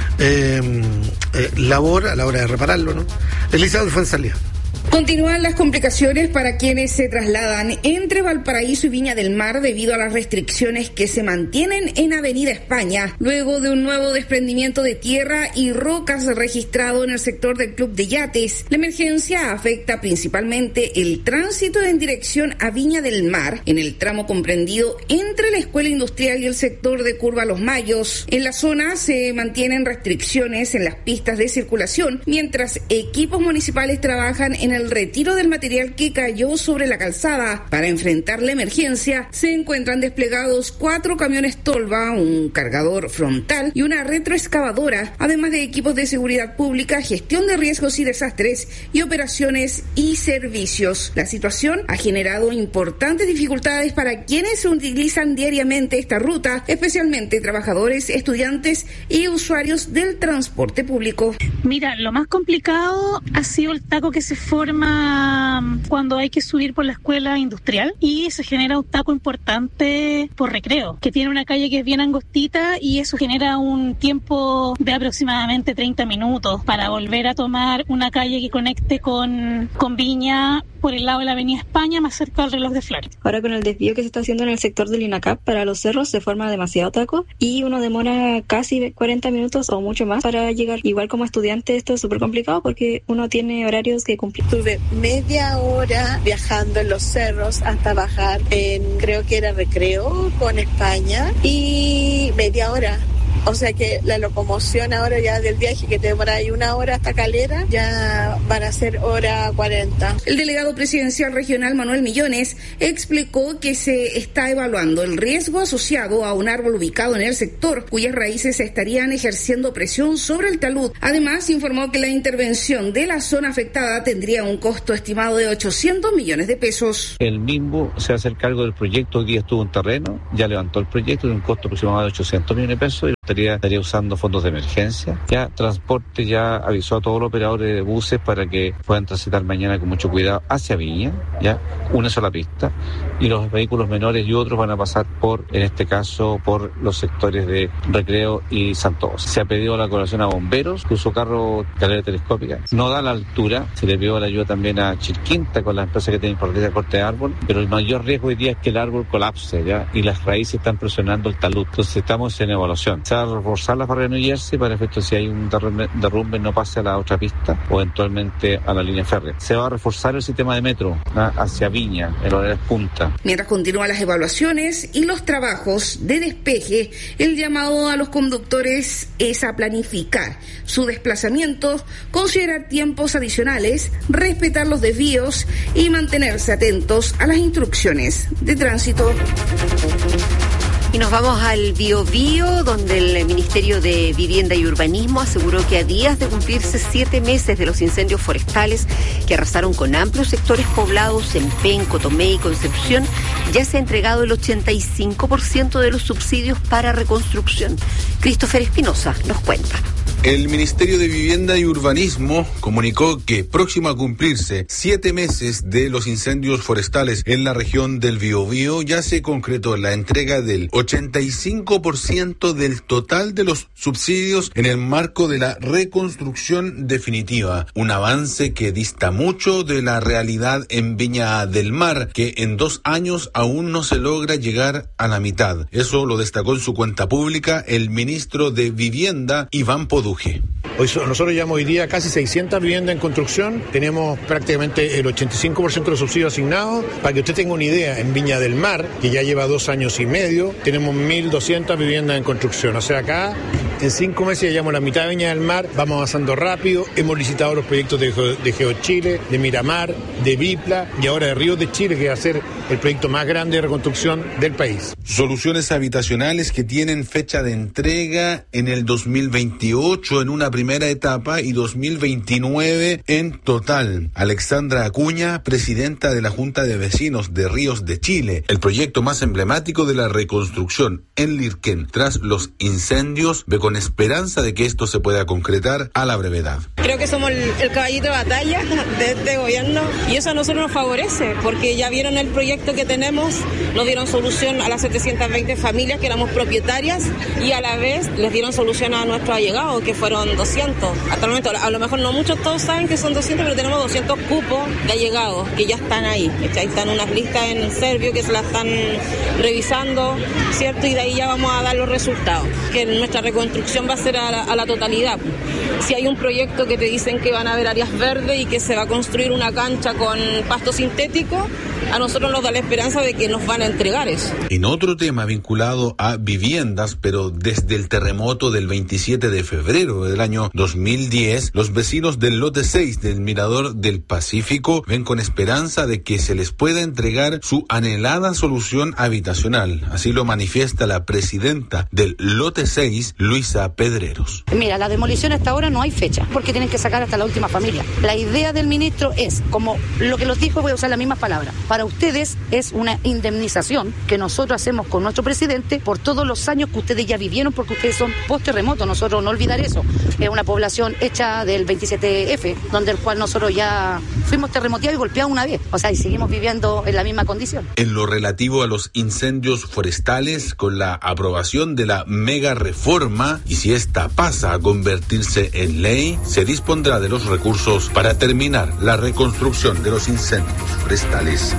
labor a la hora de repararlo, ¿no? Elizabeth Fuenzalía. Continúan las complicaciones para quienes se trasladan entre Valparaíso y Viña del Mar debido a las restricciones que se mantienen en Avenida España, luego de un nuevo desprendimiento de tierra y rocas registrado en el sector del Club de Yates. La emergencia afecta principalmente el tránsito en dirección a Viña del Mar, en el tramo comprendido entre la Escuela Industrial y el sector de Curva Los Mayos. En la zona se mantienen restricciones en las pistas de circulación, mientras equipos municipales trabajan en el retiro del material que cayó sobre la calzada. Para enfrentar la emergencia, se encuentran desplegados 4 camiones tolva, un cargador frontal y una retroexcavadora, además de equipos de seguridad pública, gestión de riesgos y desastres y operaciones y servicios. La situación ha generado importantes dificultades para quienes utilizan diariamente esta ruta, especialmente trabajadores, estudiantes y usuarios del transporte público. Mira, lo más complicado ha sido el taco que se forma cuando hay que subir por la escuela industrial, y se genera un taco importante por Recreo, que tiene una calle que es bien angostita, y eso genera un tiempo de aproximadamente 30 minutos para volver a tomar una calle que conecte con Viña por el lado de la avenida España, más cerca del reloj de Flores. Ahora con el desvío que se está haciendo en el sector del INACAP para los cerros se forma demasiado taco y uno demora casi 40 minutos o mucho más para llegar. Igual como estudiante esto es súper complicado porque uno tiene horarios que cumplir. Estuve media hora viajando en los cerros hasta bajar en, creo que era Recreo con España, y media hora O sea que la locomoción ahora ya del viaje que te demora ahí 1 hora hasta Calera, ya van a ser hora 40. El delegado presidencial regional Manuel Millones explicó que se está evaluando el riesgo asociado a un árbol ubicado en el sector, cuyas raíces estarían ejerciendo presión sobre el talud. Además, informó que la intervención de la zona afectada tendría un costo estimado de 800 millones de pesos. El MIMBU se hace el cargo del proyecto, hoy día estuvo en terreno, ya levantó el proyecto de un costo aproximado de 800 millones de pesos y estaría usando fondos de emergencia. Ya Transporte ya avisó a todos los operadores de buses para que puedan transitar mañana con mucho cuidado hacia Viña, ya una sola pista, y los vehículos menores y otros van a pasar en este caso, por los sectores de Recreo y Santos. Se ha pedido la colaboración a bomberos, que usó carro calera telescópica, no da la altura, se le pidió la ayuda también a Chilquinta con las empresas que tienen importancia de corte de árbol, pero el mayor riesgo hoy día es que el árbol colapse, ¿ya? Y las raíces están presionando el talud. Entonces estamos en evaluación. Se va a reforzar la barrera de New Jersey para efecto si hay un derrumbe no pase a la otra pista o eventualmente a la línea férrea. Se va a reforzar el sistema de metro, ¿no? Hacia Viña, en horarios punta. Mientras continúan las evaluaciones y los trabajos de despeje, el llamado a los conductores es a planificar su desplazamiento, considerar tiempos adicionales, respetar los desvíos y mantenerse atentos a las instrucciones de tránsito. Y nos vamos al Biobío, donde el Ministerio de Vivienda y Urbanismo aseguró que a días de cumplirse 7 meses de los incendios forestales que arrasaron con amplios sectores poblados en Penco, Tomé y Concepción, ya se ha entregado el 85% de los subsidios para reconstrucción. Christopher Espinosa nos cuenta. El Ministerio de Vivienda y Urbanismo comunicó que próximo a cumplirse 7 meses de los incendios forestales en la región del Biobío, ya se concretó la entrega del 85% del total de los subsidios en el marco de la reconstrucción definitiva. Un avance que dista mucho de la realidad en Viña del Mar, que en 2 años aún no se logra llegar a la mitad. Eso lo destacó en su cuenta pública el ministro de Vivienda, Iván Poduje. Nosotros llevamos hoy día casi 600 viviendas en construcción, tenemos prácticamente el 85% de los subsidios asignados. Para que usted tenga una idea, en Viña del Mar, que ya lleva 2 años y medio, tenemos 1.200 viviendas en construcción. O sea, acá en 5 meses ya llevamos la mitad de Viña del Mar, vamos avanzando rápido, hemos licitado los proyectos de GeoChile, de Miramar, de Bipla y ahora de Ríos de Chile, que va a ser el proyecto más grande de reconstrucción del país. Soluciones habitacionales que tienen fecha de entrega en el 2028 en una primera etapa y 2029 en total. Alexandra Acuña, presidenta de la Junta de Vecinos de Ríos de Chile, el proyecto más emblemático de la reconstrucción en Lirquén tras los incendios, ve con esperanza de que esto se pueda concretar a la brevedad. Creo que somos el caballito de batalla de este gobierno y eso a nosotros nos favorece porque ya vieron el proyecto que tenemos, nos dieron solución a las 720 familias que éramos propietarias y a la vez les dieron solución a nuestros allegados, que fueron 200. Hasta el momento, a lo mejor no muchos todos saben que son 200, pero tenemos 200 cupos de allegados que ya están ahí. Ahí están unas listas en Servio que se las están revisando, ¿cierto? Y de ahí ya vamos a dar los resultados. Que nuestra reconstrucción va a ser a la totalidad. Si hay un proyecto que te dicen que van a haber áreas verdes y que se va a construir una cancha con pasto sintético, a nosotros nos da la esperanza de que nos van a entregar eso. En otro tema vinculado a viviendas, pero desde el terremoto del 27 de febrero del año 2010, los vecinos del lote 6 del Mirador del Pacífico ven con esperanza de que se les pueda entregar su anhelada solución habitacional. Así lo manifiesta la presidenta del lote 6, Luisa Pedreros. Mira, la demolición hasta ahora no hay fecha, porque tienen que sacar hasta la última familia. La idea del ministro es, como lo que los dijo, voy a usar las mismas palabras, para ustedes es una indemnización que nosotros hacemos con nuestro presidente por todos los años que ustedes ya vivieron, porque ustedes son post-terremoto, nosotros no olvidar eso. Es una población hecha del 27F, donde el cual nosotros ya fuimos terremoteados y golpeados una vez, o sea, y seguimos viviendo en la misma condición. En lo relativo a los incendios forestales, con la aprobación de la mega reforma, y si esta pasa a convertirse en ley, se dispondrá de los recursos para terminar la reconstrucción de los incendios forestales.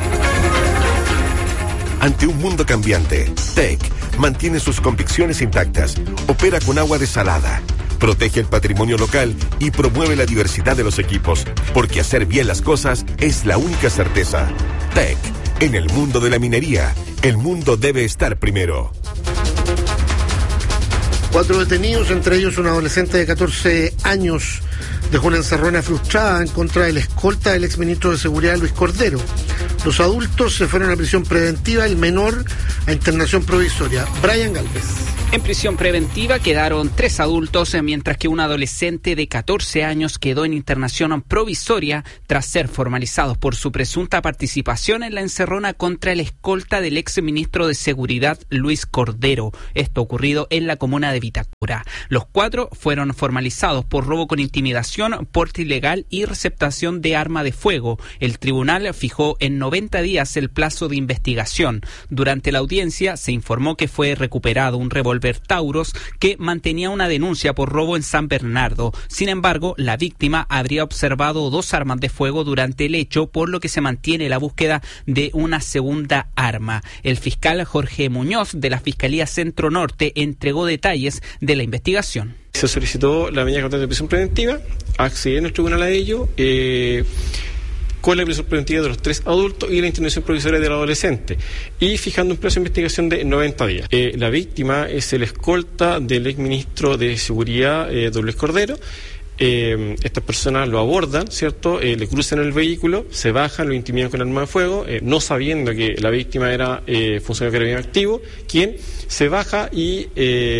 Ante un mundo cambiante, TEC mantiene sus convicciones intactas, opera con agua desalada, protege el patrimonio local y promueve la diversidad de los equipos, porque hacer bien las cosas es la única certeza. TEC, en el mundo de la minería, el mundo debe estar primero. 4 detenidos, entre ellos un adolescente de 14 años, dejó una encerrona frustrada en contra del escolta del exministro de Seguridad Luis Cordero. Los adultos se fueron a prisión preventiva, el menor a internación provisoria. Brian Galvez. En prisión preventiva quedaron 3 adultos, mientras que un adolescente de 14 años quedó en internación provisoria tras ser formalizados por su presunta participación en la encerrona contra el escolta del exministro de Seguridad Luis Cordero. Esto ocurrido en la comuna de Vitacura. Los 4 fueron formalizados por robo con intimidación, porte ilegal y receptación de arma de fuego. El tribunal fijó en 90 días el plazo de investigación. Durante la audiencia se informó que fue recuperado un revólver Taurus que mantenía una denuncia por robo en San Bernardo. Sin embargo, la víctima habría observado 2 armas de fuego durante el hecho, por lo que se mantiene la búsqueda de una segunda arma. El fiscal Jorge Muñoz de la Fiscalía Centro Norte entregó detalles de la investigación. Se solicitó la medida cautelar de prisión preventiva, accedieron al tribunal a ello, con la prisión preventiva de los 3 adultos y la internación provisoria del adolescente, y fijando un plazo de investigación de 90 días. La víctima es el escolta del exministro de Seguridad, don Luis Cordero. Estas personas lo abordan, ¿cierto? Le cruzan el vehículo, se bajan, lo intimidan con arma de fuego, no sabiendo que la víctima era funcionario carabinero activo, quien se baja y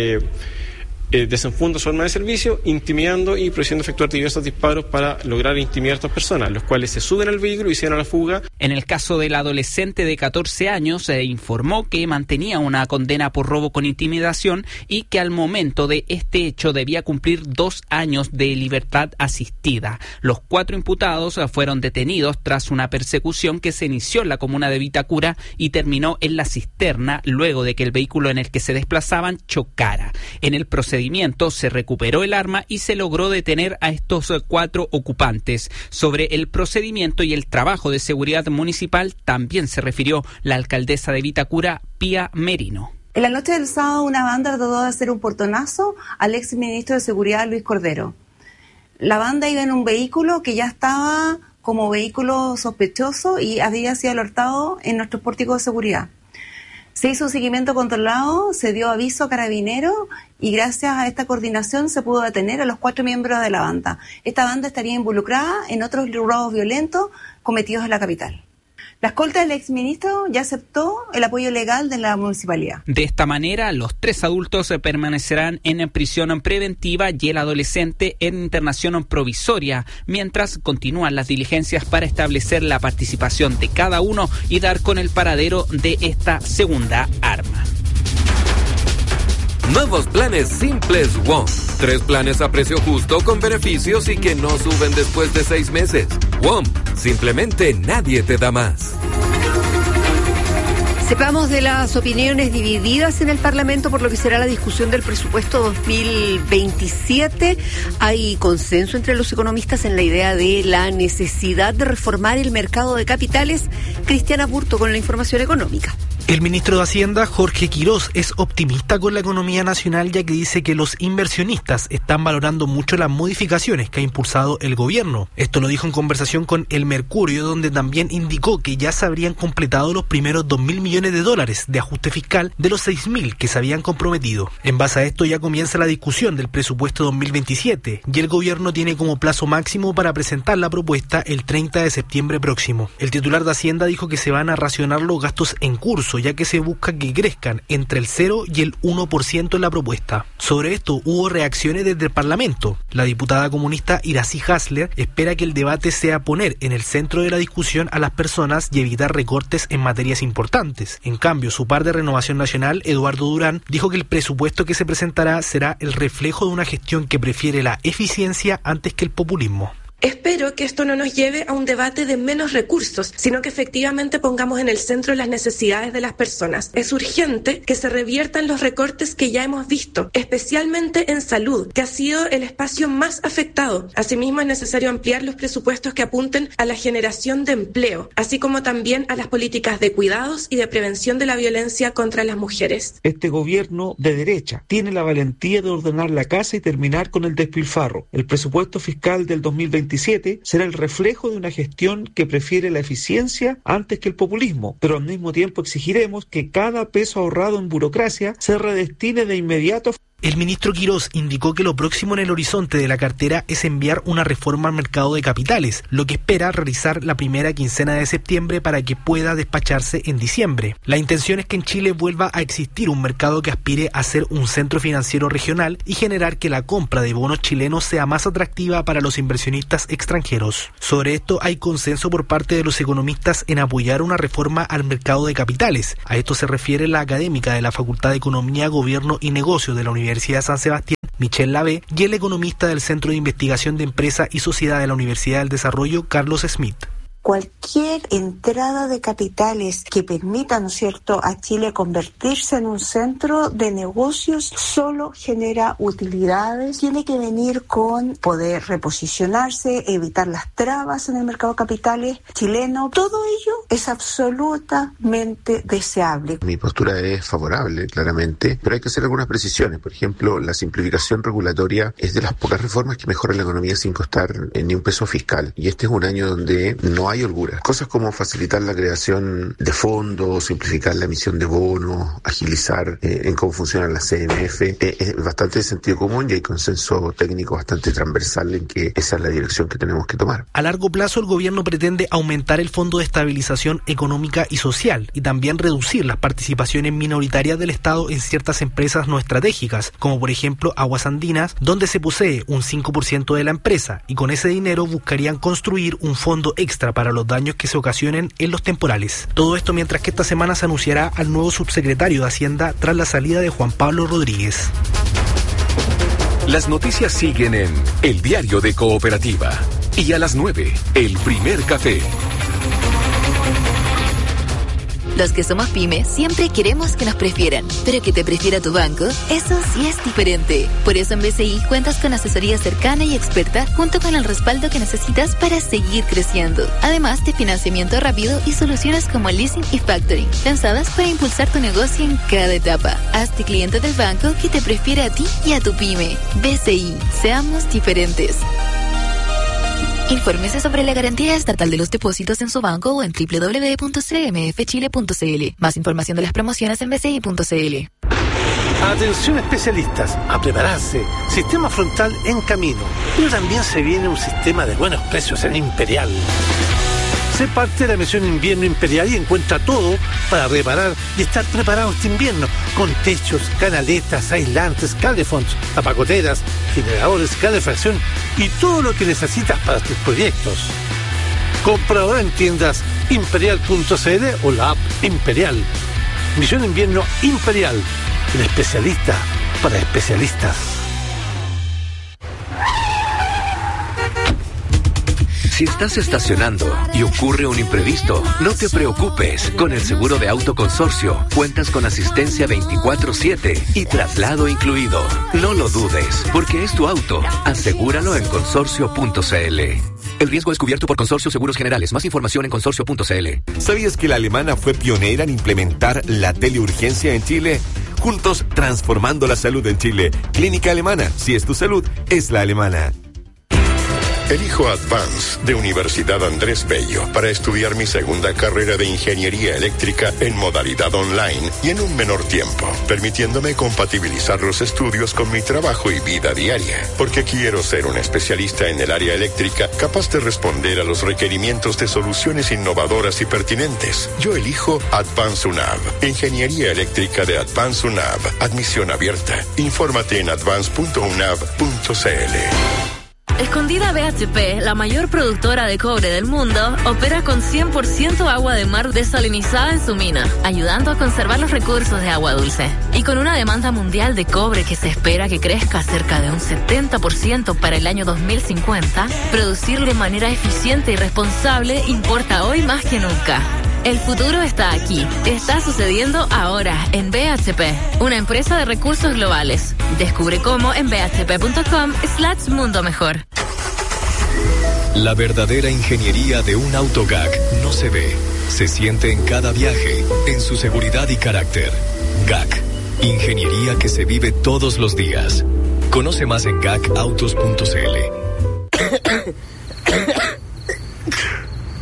desenfunda su arma de servicio, intimidando y procediendo a efectuar diversos disparos para lograr intimidar a estas personas, los cuales se suben al vehículo y se dan a la fuga. En el caso del adolescente de 14 años, se informó que mantenía una condena por robo con intimidación y que al momento de este hecho debía cumplir 2 años de libertad asistida. Los 4 imputados fueron detenidos tras una persecución que se inició en la comuna de Vitacura y terminó en la cisterna luego de que el vehículo en el que se desplazaban chocara. En el procedimiento se recuperó el arma y se logró detener a estos 4 ocupantes. Sobre el procedimiento y el trabajo de seguridad municipal también se refirió la alcaldesa de Vitacura, Pía Merino. En la noche del sábado, una banda trató de hacer un portonazo al ex ministro de Seguridad, Luis Cordero. La banda iba en un vehículo que ya estaba como vehículo sospechoso y había sido alertado en nuestro pórtico de seguridad. Se hizo un seguimiento controlado, se dio aviso a Carabineros y gracias a esta coordinación se pudo detener a los 4 miembros de la banda. Esta banda estaría involucrada en otros robos violentos cometidos en la capital. La escolta del exministro ya aceptó el apoyo legal de la municipalidad. De esta manera, los 3 adultos permanecerán en prisión preventiva y el adolescente en internación provisoria, mientras continúan las diligencias para establecer la participación de cada uno y dar con el paradero de esta segunda arma. Nuevos planes simples WOM. 3 planes a precio justo con beneficios y que no suben después de 6 meses. WOM, simplemente nadie te da más. Sepamos de las opiniones divididas en el Parlamento por lo que será la discusión del presupuesto 2027. Hay consenso entre los economistas en la idea de la necesidad de reformar el mercado de capitales. Cristiana Burto con la información económica. El ministro de Hacienda, Jorge Quirós, es optimista con la economía nacional, ya que dice que los inversionistas están valorando mucho las modificaciones que ha impulsado el gobierno. Esto lo dijo en conversación con El Mercurio, donde también indicó que ya se habrían completado los primeros 2.000 millones de dólares de ajuste fiscal de los 6.000 que se habían comprometido. En base a esto ya comienza la discusión del presupuesto 2027 y el gobierno tiene como plazo máximo para presentar la propuesta el 30 de septiembre próximo. El titular de Hacienda dijo que se van a racionar los gastos en curso, ya que se busca que crezcan entre el 0 y el 1% en la propuesta. Sobre esto hubo reacciones desde el Parlamento. La diputada comunista Iracy Hasler espera que el debate sea poner en el centro de la discusión a las personas y evitar recortes en materias importantes. En cambio, su par de Renovación Nacional, Eduardo Durán, dijo que el presupuesto que se presentará será el reflejo de una gestión que prefiere la eficiencia antes que el populismo. Espero que esto no nos lleve a un debate de menos recursos, sino que efectivamente pongamos en el centro las necesidades de las personas. Es urgente que se reviertan los recortes que ya hemos visto, especialmente en salud, que ha sido el espacio más afectado. Asimismo, es necesario ampliar los presupuestos que apunten a la generación de empleo, así como también a las políticas de cuidados y de prevención de la violencia contra las mujeres. Este gobierno de derecha tiene la valentía de ordenar la casa y terminar con el despilfarro. El presupuesto fiscal del 2027 será el reflejo de una gestión que prefiere la eficiencia antes que el populismo, pero al mismo tiempo exigiremos que cada peso ahorrado en burocracia se redestine de inmediato. El ministro Quirós indicó que lo próximo en el horizonte de la cartera es enviar una reforma al mercado de capitales, lo que espera realizar la primera quincena de septiembre para que pueda despacharse en diciembre. La intención es que en Chile vuelva a existir un mercado que aspire a ser un centro financiero regional y generar que la compra de bonos chilenos sea más atractiva para los inversionistas extranjeros. Sobre esto hay consenso por parte de los economistas en apoyar una reforma al mercado de capitales. A esto se refiere la académica de la Facultad de Economía, Gobierno y Negocios de la Universidad de San Sebastián, Michelle Lavé, y el economista del Centro de Investigación de Empresa y Sociedad de la Universidad del Desarrollo, Carlos Smith. Cualquier entrada de capitales que permita, ¿no es cierto?, a Chile convertirse en un centro de negocios solo genera utilidades. Tiene que venir con poder reposicionarse, evitar las trabas en el mercado de capitales chileno. Todo ello es absolutamente deseable. Mi postura es favorable, claramente, pero hay que hacer algunas precisiones. Por ejemplo, la simplificación regulatoria es de las pocas reformas que mejoran la economía sin costar ni un peso fiscal. Y este es un año donde no hay holgura. Cosas como facilitar la creación de fondos, simplificar la emisión de bonos, agilizar en cómo funcionan las CMF, es bastante de sentido común y hay consenso técnico bastante transversal en que esa es la dirección que tenemos que tomar. A largo plazo, el gobierno pretende aumentar el Fondo de Estabilización Económica y Social y también reducir las participaciones minoritarias del Estado en ciertas empresas no estratégicas, como por ejemplo Aguas Andinas, donde se posee un 5% de la empresa, y con ese dinero buscarían construir un fondo extra para los daños que se ocasionen en los temporales. Todo esto mientras que esta semana se anunciará al nuevo subsecretario de Hacienda tras la salida de Juan Pablo Rodríguez. Las noticias siguen en El Diario de Cooperativa. Y a las 9, El Primer Café. Los que somos pyme siempre queremos que nos prefieran, pero que te prefiera tu banco, eso sí es diferente. Por eso en BCI cuentas con asesoría cercana y experta junto con el respaldo que necesitas para seguir creciendo. Además de financiamiento rápido y soluciones como leasing y factoring, pensadas para impulsar tu negocio en cada etapa. Hazte cliente del banco que te prefiere a ti y a tu pyme. BCI, seamos diferentes. Infórmese sobre la garantía estatal de los depósitos en su banco o en www.cmfchile.cl. Más información de las promociones en bci.cl. Atención especialistas, a prepararse. Sistema frontal en camino. Pero también se viene un sistema de buenos precios en Imperial. Sé parte de la misión Invierno Imperial y encuentra todo para reparar y estar preparado este invierno, con techos, canaletas, aislantes, calefonds, tapacoteras, generadores, calefacción y todo lo que necesitas para tus proyectos. Compra ahora en tiendas imperial.cl o la app Imperial. Misión Invierno Imperial, el especialista para especialistas. Si estás estacionando y ocurre un imprevisto, no te preocupes. Con el seguro de auto Consorcio, cuentas con asistencia 24/7 y traslado incluido. No lo dudes, porque es tu auto. Asegúralo en consorcio.cl. El riesgo es cubierto por Consorcio Seguros Generales. Más información en consorcio.cl. ¿Sabías que la alemana fue pionera en implementar la teleurgencia en Chile? Juntos, transformando la salud en Chile. Clínica Alemana. Si es tu salud, es la alemana. Elijo Advance de Universidad Andrés Bello para estudiar mi segunda carrera de Ingeniería Eléctrica en modalidad online y en un menor tiempo, permitiéndome compatibilizar los estudios con mi trabajo y vida diaria, porque quiero ser un especialista en el área eléctrica capaz de responder a los requerimientos de soluciones innovadoras y pertinentes. Yo elijo Advance UNAV, Ingeniería Eléctrica de Advance UNAV, admisión abierta. Infórmate en advance.unav.cl. Escondida BHP, la mayor productora de cobre del mundo, opera con 100% agua de mar desalinizada en su mina, ayudando a conservar los recursos de agua dulce. Y con una demanda mundial de cobre que se espera que crezca cerca de un 70% para el año 2050, producir de manera eficiente y responsable importa hoy más que nunca. El futuro está aquí. Está sucediendo ahora en BHP, una empresa de recursos globales. Descubre cómo en bhp.com/mundo mejor. La verdadera ingeniería de un auto GAC no se ve, se siente en cada viaje, en su seguridad y carácter. GAC, ingeniería que se vive todos los días. Conoce más en gacautos.cl.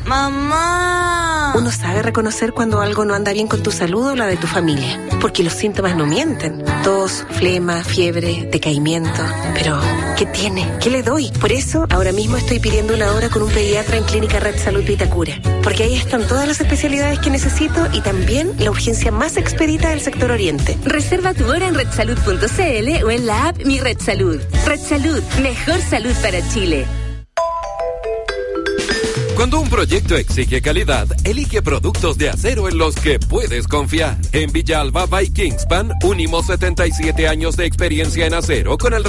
¡Mamá! Uno sabe reconocer cuando algo no anda bien con tu salud o la de tu familia, porque los síntomas no mienten. Tos, flema, fiebre, decaimiento. Pero, ¿qué tiene? ¿Qué le doy? Por eso, ahora mismo estoy pidiendo una hora con un pediatra en Clínica Red Salud Vitacura, porque ahí están todas las especialidades que necesito y también la urgencia más expedita del sector oriente. Reserva tu hora en redsalud.cl o en la app Mi Red Salud. Red Salud, mejor salud para Chile. Cuando un proyecto exige calidad, elige productos de acero en los que puedes confiar. En Villalba by Kingspan, unimos 77 años de experiencia en acero con el